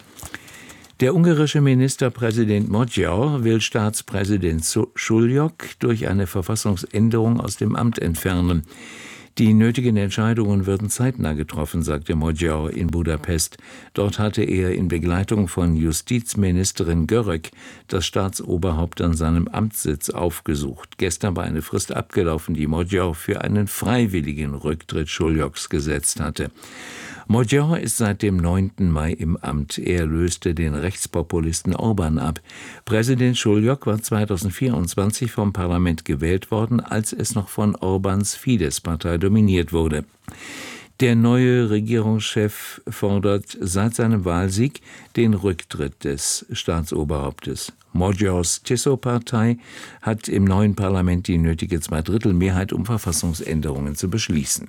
Der ungarische Ministerpräsident Magyar will Staatspräsident Schullyok durch eine Verfassungsänderung aus dem Amt entfernen. Die nötigen Entscheidungen würden zeitnah getroffen, sagte Magyar in Budapest. Dort hatte er in Begleitung von Justizministerin Görög das Staatsoberhaupt an seinem Amtssitz aufgesucht. Gestern war eine Frist abgelaufen, die Magyar für einen freiwilligen Rücktritt Schulyoks gesetzt hatte. Magyar ist seit dem 9. Mai im Amt. Er löste den Rechtspopulisten Orbán ab. Präsident Schullyok war 2024 vom Parlament gewählt worden, als es noch von Orbáns Fidesz-Partei dominiert wurde. Der neue Regierungschef fordert seit seinem Wahlsieg den Rücktritt des Staatsoberhauptes. Magyars Tiszó-Partei hat im neuen Parlament die nötige Zweidrittelmehrheit, um Verfassungsänderungen zu beschließen.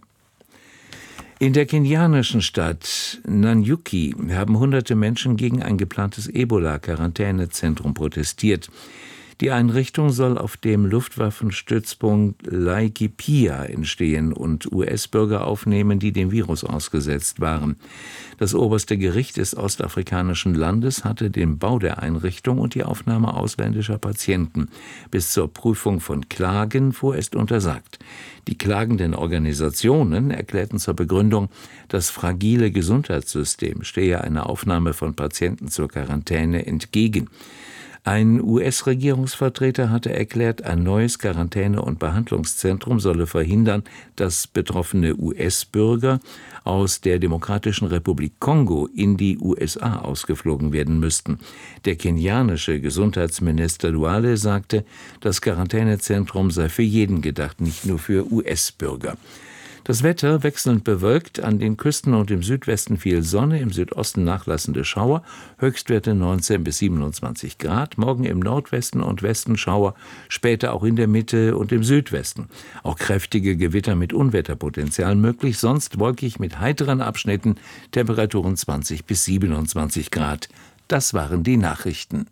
In der kenianischen Stadt Nanyuki haben hunderte Menschen gegen ein geplantes Ebola-Quarantänezentrum protestiert. Die Einrichtung soll auf dem Luftwaffenstützpunkt Laikipia entstehen und US-Bürger aufnehmen, die dem Virus ausgesetzt waren. Das oberste Gericht des ostafrikanischen Landes hatte den Bau der Einrichtung und die Aufnahme ausländischer Patienten bis zur Prüfung von Klagen vorerst untersagt. Die klagenden Organisationen erklärten zur Begründung, das fragile Gesundheitssystem stehe einer Aufnahme von Patienten zur Quarantäne entgegen. Ein US-Regierungsvertreter hatte erklärt, ein neues Quarantäne- und Behandlungszentrum solle verhindern, dass betroffene US-Bürger aus der Demokratischen Republik Kongo in die USA ausgeflogen werden müssten. Der kenianische Gesundheitsminister Duale sagte, das Quarantänezentrum sei für jeden gedacht, nicht nur für US-Bürger. Das Wetter wechselnd bewölkt, an den Küsten und im Südwesten viel Sonne, im Südosten nachlassende Schauer, Höchstwerte 19 bis 27 Grad, morgen im Nordwesten und Westen Schauer, später auch in der Mitte und im Südwesten. Auch kräftige Gewitter mit Unwetterpotenzial möglich, sonst wolkig mit heiteren Abschnitten, Temperaturen 20 bis 27 Grad. Das waren die Nachrichten.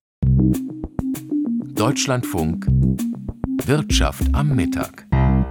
Deutschlandfunk Wirtschaft am Mittag.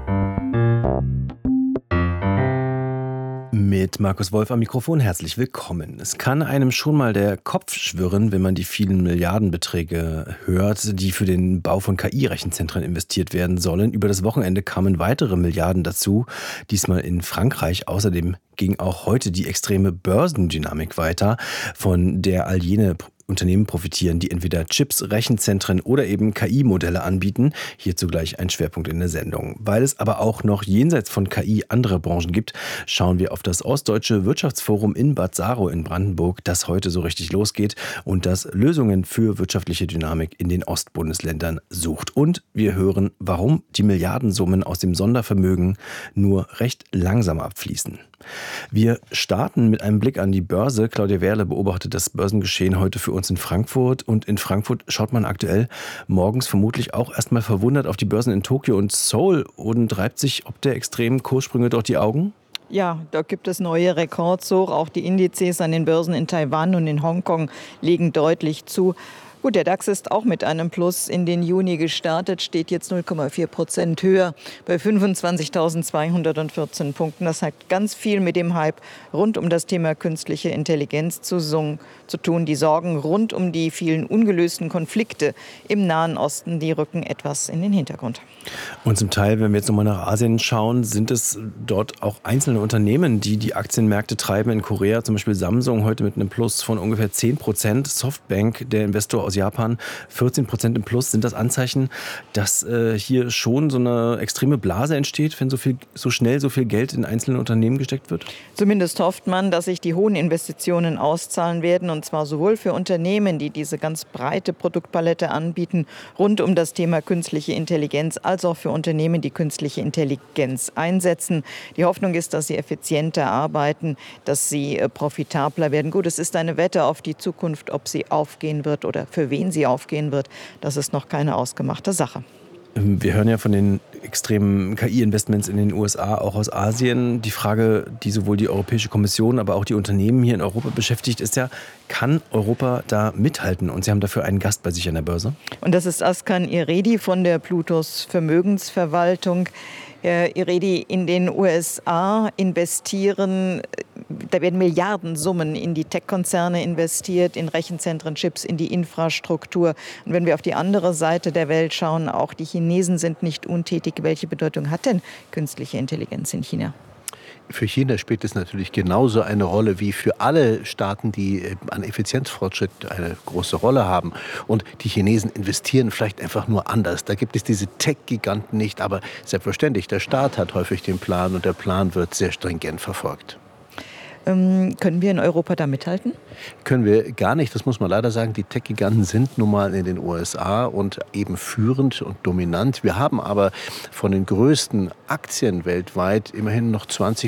Mit Markus Wolf am Mikrofon, herzlich willkommen. Es kann einem schon mal der Kopf schwirren, wenn man die vielen Milliardenbeträge hört, die für den Bau von KI-Rechenzentren investiert werden sollen. Über das Wochenende kamen weitere Milliarden dazu, diesmal in Frankreich. Außerdem ging auch heute die extreme Börsendynamik weiter, von der all jene Unternehmen profitieren, die entweder Chips, Rechenzentren oder eben KI-Modelle anbieten. Hierzu gleich ein Schwerpunkt in der Sendung. Weil es aber auch noch jenseits von KI andere Branchen gibt, schauen wir auf das Ostdeutsche Wirtschaftsforum in Bad Saro in Brandenburg, das heute so richtig losgeht und das Lösungen für wirtschaftliche Dynamik in den Ostbundesländern sucht. Und wir hören, warum die Milliardensummen aus dem Sondervermögen nur recht langsam abfließen. Wir starten mit einem Blick an die Börse. Claudia Wehrle beobachtet das Börsengeschehen heute für uns in Frankfurt. Und in Frankfurt schaut man aktuell morgens vermutlich auch erstmal verwundert auf die Börsen in Tokio und Seoul und reibt sich ob der extremen Kurssprünge dort die Augen? Ja, da gibt es neue Rekords hoch. Auch die Indizes an den Börsen in Taiwan und in Hongkong legen deutlich zu. Gut, der DAX ist auch mit einem Plus in den Juni gestartet, steht jetzt 0,4% höher bei 25.214 Punkten. Das hat ganz viel mit dem Hype rund um das Thema künstliche Intelligenz zu tun. Die Sorgen rund um die vielen ungelösten Konflikte im Nahen Osten, die rücken etwas in den Hintergrund. Und zum Teil, wenn wir jetzt nochmal nach Asien schauen, sind es dort auch einzelne Unternehmen, die die Aktienmärkte treiben. In Korea zum Beispiel Samsung heute mit einem Plus von ungefähr 10%. Softbank, der Investor aus Japan, 14% im Plus. Sind das Anzeichen, dass hier schon so eine extreme Blase entsteht, wenn so schnell so viel Geld in einzelne Unternehmen gesteckt wird? Zumindest hofft man, dass sich die hohen Investitionen auszahlen werden, und zwar sowohl für Unternehmen, die diese ganz breite Produktpalette anbieten, rund um das Thema künstliche Intelligenz, als auch für Unternehmen, die künstliche Intelligenz einsetzen. Die Hoffnung ist, dass sie effizienter arbeiten, dass sie profitabler werden. Gut, es ist eine Wette auf die Zukunft, ob sie aufgehen wird oder für wen sie aufgehen wird. Das ist noch keine ausgemachte Sache. Wir hören ja von den extremen KI-Investments in den USA, auch aus Asien. Die Frage, die sowohl die Europäische Kommission, aber auch die Unternehmen hier in Europa beschäftigt, ist ja, kann Europa da mithalten? Und Sie haben dafür einen Gast bei sich an der Börse. Und das ist Askan Iredi von der Plutos Vermögensverwaltung. Herr Iredi, in den USA investieren, da werden Milliardensummen in die Tech-Konzerne investiert, in Rechenzentren, Chips, in die Infrastruktur. Und wenn wir auf die andere Seite der Welt schauen, auch die Chinesen sind nicht untätig. Welche Bedeutung hat denn künstliche Intelligenz in China? Für China spielt es natürlich genauso eine Rolle wie für alle Staaten, die an Effizienzfortschritt eine große Rolle haben. Und die Chinesen investieren vielleicht einfach nur anders. Da gibt es diese Tech-Giganten nicht, aber selbstverständlich, der Staat hat häufig den Plan und der Plan wird sehr stringent verfolgt. Können wir in Europa da mithalten? Können wir gar nicht, das muss man leider sagen. Die Tech-Giganten sind nun mal in den USA und eben führend und dominant. Wir haben aber von den größten Aktien weltweit immerhin noch 20%.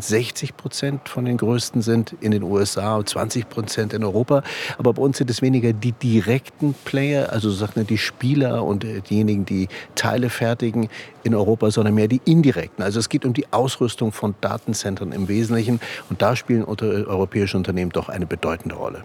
60% von den größten sind in den USA und 20% in Europa. Aber bei uns sind es weniger die direkten Player, also die Spieler und diejenigen, die Teile fertigen in Europa, sondern mehr die indirekten. Also es geht um die Ausrüstung von Datenzentren im Wesentlichen. Und da spielen europäische Unternehmen doch eine bedeutende Rolle.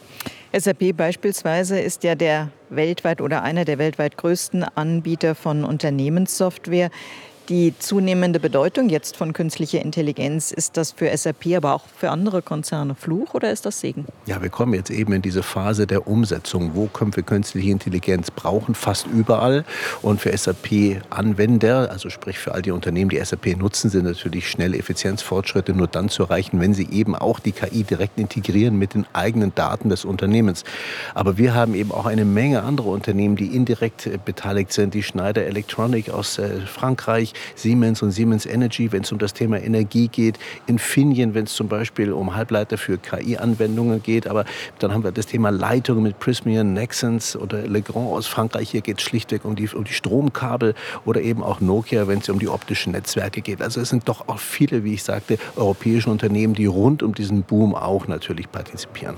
SAP beispielsweise ist ja der weltweit oder einer der weltweit größten Anbieter von Unternehmenssoftware. Die zunehmende Bedeutung jetzt von künstlicher Intelligenz, ist das für SAP, aber auch für andere Konzerne Fluch oder ist das Segen? Ja, wir kommen jetzt eben in diese Phase der Umsetzung. Wo können wir künstliche Intelligenz brauchen? Fast überall. Und für SAP-Anwender, also sprich für all die Unternehmen, die SAP nutzen, sind natürlich schnelle Effizienzfortschritte nur dann zu erreichen, wenn sie eben auch die KI direkt integrieren mit den eigenen Daten des Unternehmens. Aber wir haben eben auch eine Menge andere Unternehmen, die indirekt beteiligt sind. Die Schneider Electronic aus Frankreich, Siemens und Siemens Energy, wenn es um das Thema Energie geht, Infineon, wenn es zum Beispiel um Halbleiter für KI-Anwendungen geht, aber dann haben wir das Thema Leitungen mit Prysmian, Nexans oder Legrand aus Frankreich. Hier geht es schlichtweg um die Stromkabel oder eben auch Nokia, wenn es um die optischen Netzwerke geht. Also es sind doch auch viele, wie ich sagte, europäische Unternehmen, die rund um diesen Boom auch natürlich partizipieren.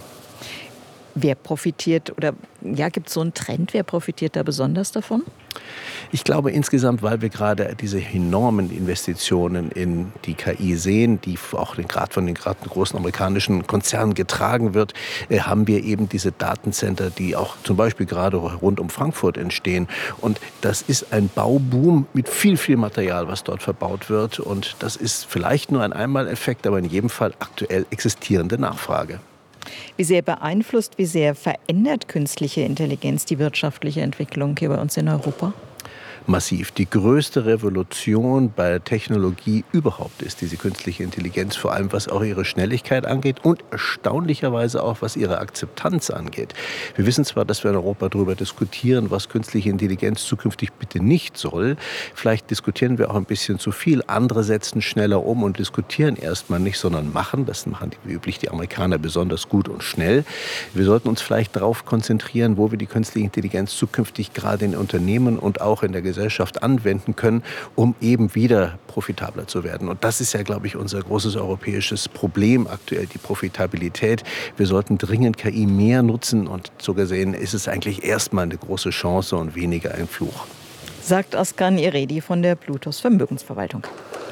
Wer profitiert oder gibt es so einen Trend, wer profitiert da besonders davon? Ich glaube insgesamt, weil wir gerade diese enormen Investitionen in die KI sehen, die auch gerade von den großen amerikanischen Konzernen getragen wird, haben wir eben diese Datencenter, die auch zum Beispiel gerade rund um Frankfurt entstehen. Und das ist ein Bauboom mit viel, viel Material, was dort verbaut wird. Und das ist vielleicht nur ein Einmaleffekt, aber in jedem Fall aktuell existierende Nachfrage. Wie sehr beeinflusst, wie sehr verändert künstliche Intelligenz die wirtschaftliche Entwicklung hier bei uns in Europa? Massiv. Die größte Revolution bei der Technologie überhaupt ist diese künstliche Intelligenz, vor allem was auch ihre Schnelligkeit angeht und erstaunlicherweise auch was ihre Akzeptanz angeht. Wir wissen zwar, dass wir in Europa darüber diskutieren, was künstliche Intelligenz zukünftig bitte nicht soll. Vielleicht diskutieren wir auch ein bisschen zu viel. Andere setzen schneller um und diskutieren erstmal nicht, sondern machen. Das machen wie üblich die Amerikaner besonders gut und schnell. Wir sollten uns vielleicht darauf konzentrieren, wo wir die künstliche Intelligenz zukünftig gerade in Unternehmen und auch in der Gesellschaft anwenden können, um eben wieder profitabler zu werden. Und das ist ja, glaube ich, unser großes europäisches Problem aktuell, die Profitabilität. Wir sollten dringend KI mehr nutzen und so gesehen ist es eigentlich erstmal eine große Chance und weniger ein Fluch. Sagt Askan Iredi von der Plutos Vermögensverwaltung.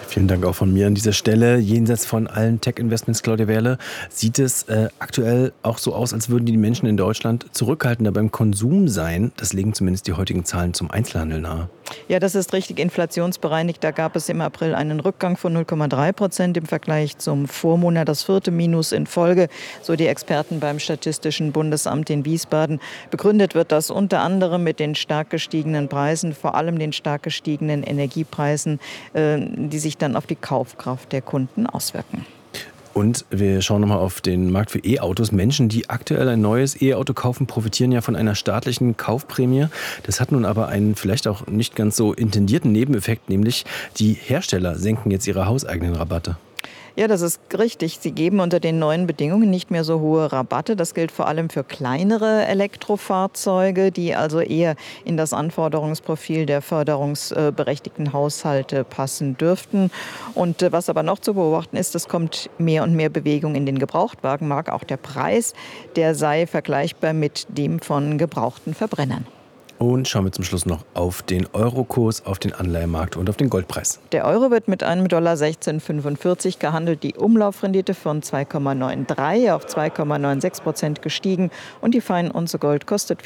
Vielen Dank auch von mir an dieser Stelle. Jenseits von allen Tech-Investments, Claudia Wehrle, sieht es aktuell auch so aus, als würden die Menschen in Deutschland zurückhaltender beim Konsum sein. Das legen zumindest die heutigen Zahlen zum Einzelhandel nahe. Ja, das ist richtig inflationsbereinigt. Da gab es im April einen Rückgang von 0,3% im Vergleich zum Vormonat, das 4. Minus in Folge, so die Experten beim Statistischen Bundesamt in Wiesbaden. Begründet wird das unter anderem mit den stark gestiegenen Preisen, vor allem den stark gestiegenen Energiepreisen, die sich dann auf die Kaufkraft der Kunden auswirken. Und wir schauen nochmal auf den Markt für E-Autos. Menschen, die aktuell ein neues E-Auto kaufen, profitieren ja von einer staatlichen Kaufprämie. Das hat nun aber einen vielleicht auch nicht ganz so intendierten Nebeneffekt, nämlich die Hersteller senken jetzt ihre hauseigenen Rabatte. Ja, das ist richtig. Sie geben unter den neuen Bedingungen nicht mehr so hohe Rabatte. Das gilt vor allem für kleinere Elektrofahrzeuge, die also eher in das Anforderungsprofil der förderungsberechtigten Haushalte passen dürften. Und was aber noch zu beobachten ist, es kommt mehr und mehr Bewegung in den Gebrauchtwagenmarkt. Auch der Preis, der sei vergleichbar mit dem von gebrauchten Verbrennern. Und schauen wir zum Schluss noch auf den Eurokurs, auf den Anleihemarkt und auf den Goldpreis. Der Euro wird mit einem $16,45 gehandelt, die Umlaufrendite von 2,93 auf 2,96% gestiegen und die Feinunze Gold kostet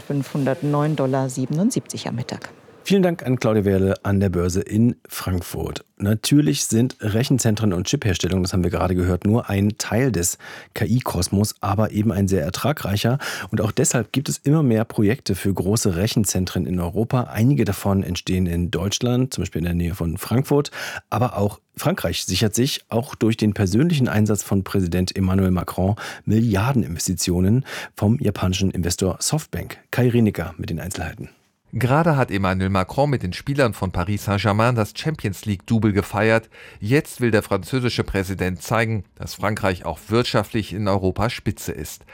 $4.509,77 am Mittag. Vielen Dank an Claudia Wehrle an der Börse in Frankfurt. Natürlich sind Rechenzentren und Chipherstellung, das haben wir gerade gehört, nur ein Teil des KI-Kosmos, aber eben ein sehr ertragreicher. Und auch deshalb gibt es immer mehr Projekte für große Rechenzentren in Europa. Einige davon entstehen in Deutschland, zum Beispiel in der Nähe von Frankfurt. Aber auch Frankreich sichert sich, auch durch den persönlichen Einsatz von Präsident Emmanuel Macron, Milliardeninvestitionen vom japanischen Investor Softbank. Kai Rienecker mit den Einzelheiten. Gerade hat Emmanuel Macron mit den Spielern von Paris Saint-Germain das Champions-League-Double gefeiert. Jetzt will der französische Präsident zeigen, dass Frankreich auch wirtschaftlich in Europa Spitze ist.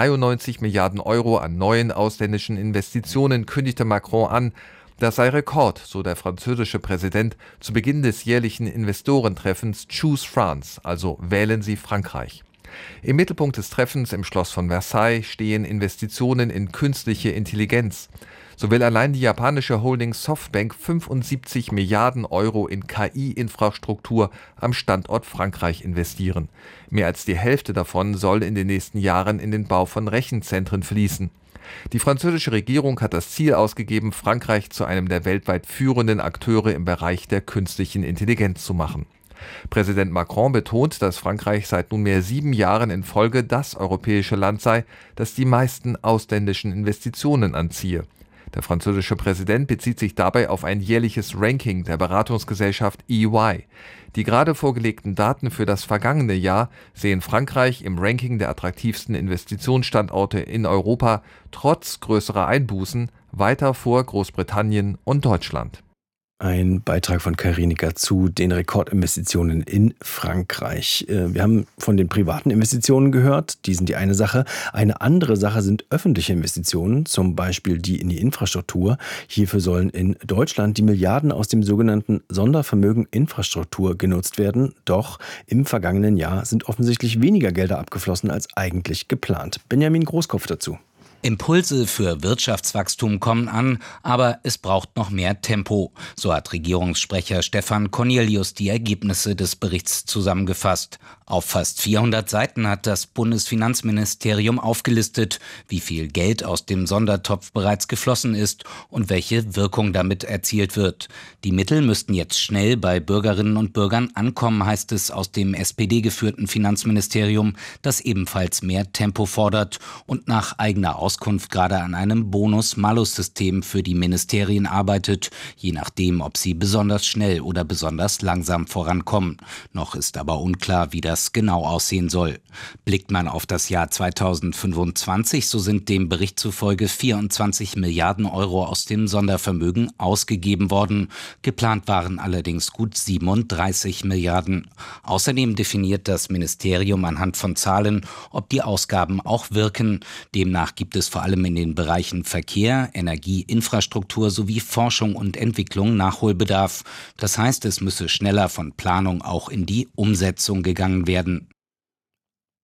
93 Milliarden Euro an neuen ausländischen Investitionen kündigte Macron an. Das sei Rekord, so der französische Präsident zu Beginn des jährlichen Investorentreffens Choose France, also wählen Sie Frankreich. Im Mittelpunkt des Treffens im Schloss von Versailles stehen Investitionen in künstliche Intelligenz. So will allein die japanische Holding Softbank 75 Milliarden Euro in KI-Infrastruktur am Standort Frankreich investieren. Mehr als die Hälfte davon soll in den nächsten Jahren in den Bau von Rechenzentren fließen. Die französische Regierung hat das Ziel ausgegeben, Frankreich zu einem der weltweit führenden Akteure im Bereich der künstlichen Intelligenz zu machen. Präsident Macron betont, dass Frankreich seit nunmehr 7 Jahren in Folge das europäische Land sei, das die meisten ausländischen Investitionen anziehe. Der französische Präsident bezieht sich dabei auf ein jährliches Ranking der Beratungsgesellschaft EY. Die gerade vorgelegten Daten für das vergangene Jahr sehen Frankreich im Ranking der attraktivsten Investitionsstandorte in Europa trotz größerer Einbußen weiter vor Großbritannien und Deutschland. Ein Beitrag von Kai Rienecker zu den Rekordinvestitionen in Frankreich. Wir haben von den privaten Investitionen gehört, die sind die eine Sache. Eine andere Sache sind öffentliche Investitionen, zum Beispiel die in die Infrastruktur. Hierfür sollen in Deutschland die Milliarden aus dem sogenannten Sondervermögen Infrastruktur genutzt werden. Doch im vergangenen Jahr sind offensichtlich weniger Gelder abgeflossen als eigentlich geplant. Benjamin Großkopf dazu. Impulse für Wirtschaftswachstum kommen an, aber es braucht noch mehr Tempo. So hat Regierungssprecher Stefan Cornelius die Ergebnisse des Berichts zusammengefasst. Auf fast 400 Seiten hat das Bundesfinanzministerium aufgelistet, wie viel Geld aus dem Sondertopf bereits geflossen ist und welche Wirkung damit erzielt wird. Die Mittel müssten jetzt schnell bei Bürgerinnen und Bürgern ankommen, heißt es aus dem SPD-geführten Finanzministerium, das ebenfalls mehr Tempo fordert und nach eigener Auskunft gerade an einem Bonus-Malus-System für die Ministerien arbeitet, je nachdem, ob sie besonders schnell oder besonders langsam vorankommen. Noch ist aber unklar, wie das genau aussehen soll. Blickt man auf das Jahr 2025, so sind dem Bericht zufolge 24 Milliarden Euro aus dem Sondervermögen ausgegeben worden. Geplant waren allerdings gut 37 Milliarden. Außerdem definiert das Ministerium anhand von Zahlen, ob die Ausgaben auch wirken. Demnach gibt es vor allem in den Bereichen Verkehr, Energie, Infrastruktur sowie Forschung und Entwicklung Nachholbedarf. Das heißt, es müsse schneller von Planung auch in die Umsetzung gegangen werden.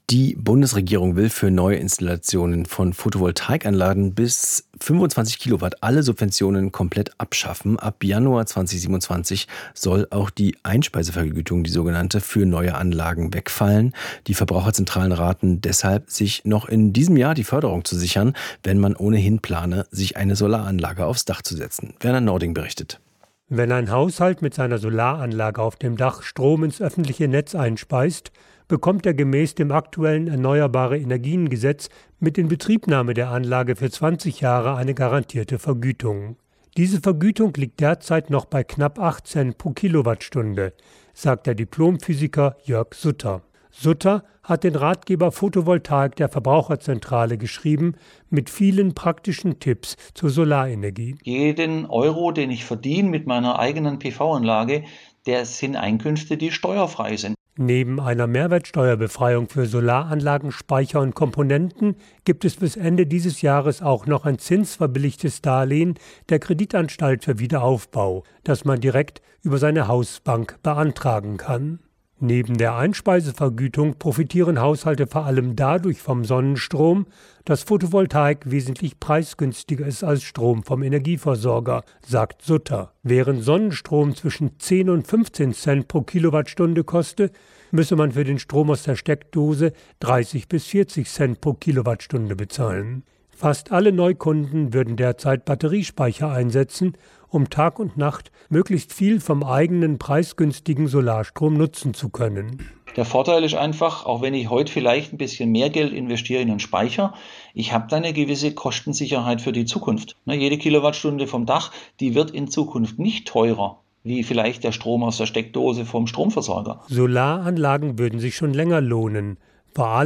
Die Bundesregierung will für neue Installationen von Photovoltaikanlagen bis 25 Kilowatt alle Subventionen komplett abschaffen. Ab Januar 2027 soll auch die Einspeisevergütung, die sogenannte, für neue Anlagen wegfallen. Die Verbraucherzentralen raten deshalb, sich noch in diesem Jahr die Förderung zu sichern, wenn man ohnehin plane, sich eine Solaranlage aufs Dach zu setzen. Werner Nording berichtet. Wenn ein Haushalt mit seiner Solaranlage auf dem Dach Strom ins öffentliche Netz einspeist, bekommt er gemäß dem aktuellen Erneuerbare-Energien-Gesetz mit Inbetriebnahme der Anlage für 20 Jahre eine garantierte Vergütung. Diese Vergütung liegt derzeit noch bei knapp 8 Cent pro Kilowattstunde, sagt der Diplomphysiker Jörg Sutter. Sutter hat den Ratgeber Photovoltaik der Verbraucherzentrale geschrieben, mit vielen praktischen Tipps zur Solarenergie. Jeden Euro, den ich verdiene mit meiner eigenen PV-Anlage, das sind Einkünfte, die steuerfrei sind. Neben einer Mehrwertsteuerbefreiung für Solaranlagen, Speicher und Komponenten gibt es bis Ende dieses Jahres auch noch ein zinsverbilligtes Darlehen der Kreditanstalt für Wiederaufbau, das man direkt über seine Hausbank beantragen kann. Neben der Einspeisevergütung profitieren Haushalte vor allem dadurch vom Sonnenstrom, dass Photovoltaik wesentlich preisgünstiger ist als Strom vom Energieversorger, sagt Sutter. Während Sonnenstrom zwischen 10 und 15 Cent pro Kilowattstunde koste, müsse man für den Strom aus der Steckdose 30 bis 40 Cent pro Kilowattstunde bezahlen. Fast alle Neukunden würden derzeit Batteriespeicher einsetzen, um Tag und Nacht möglichst viel vom eigenen preisgünstigen Solarstrom nutzen zu können. Der Vorteil ist einfach, auch wenn ich heute vielleicht ein bisschen mehr Geld investiere in einen Speicher, ich habe da eine gewisse Kostensicherheit für die Zukunft. Jede Kilowattstunde vom Dach, die wird in Zukunft nicht teurer, wie vielleicht der Strom aus der Steckdose vom Stromversorger. Solaranlagen würden sich schon länger lohnen, vor allem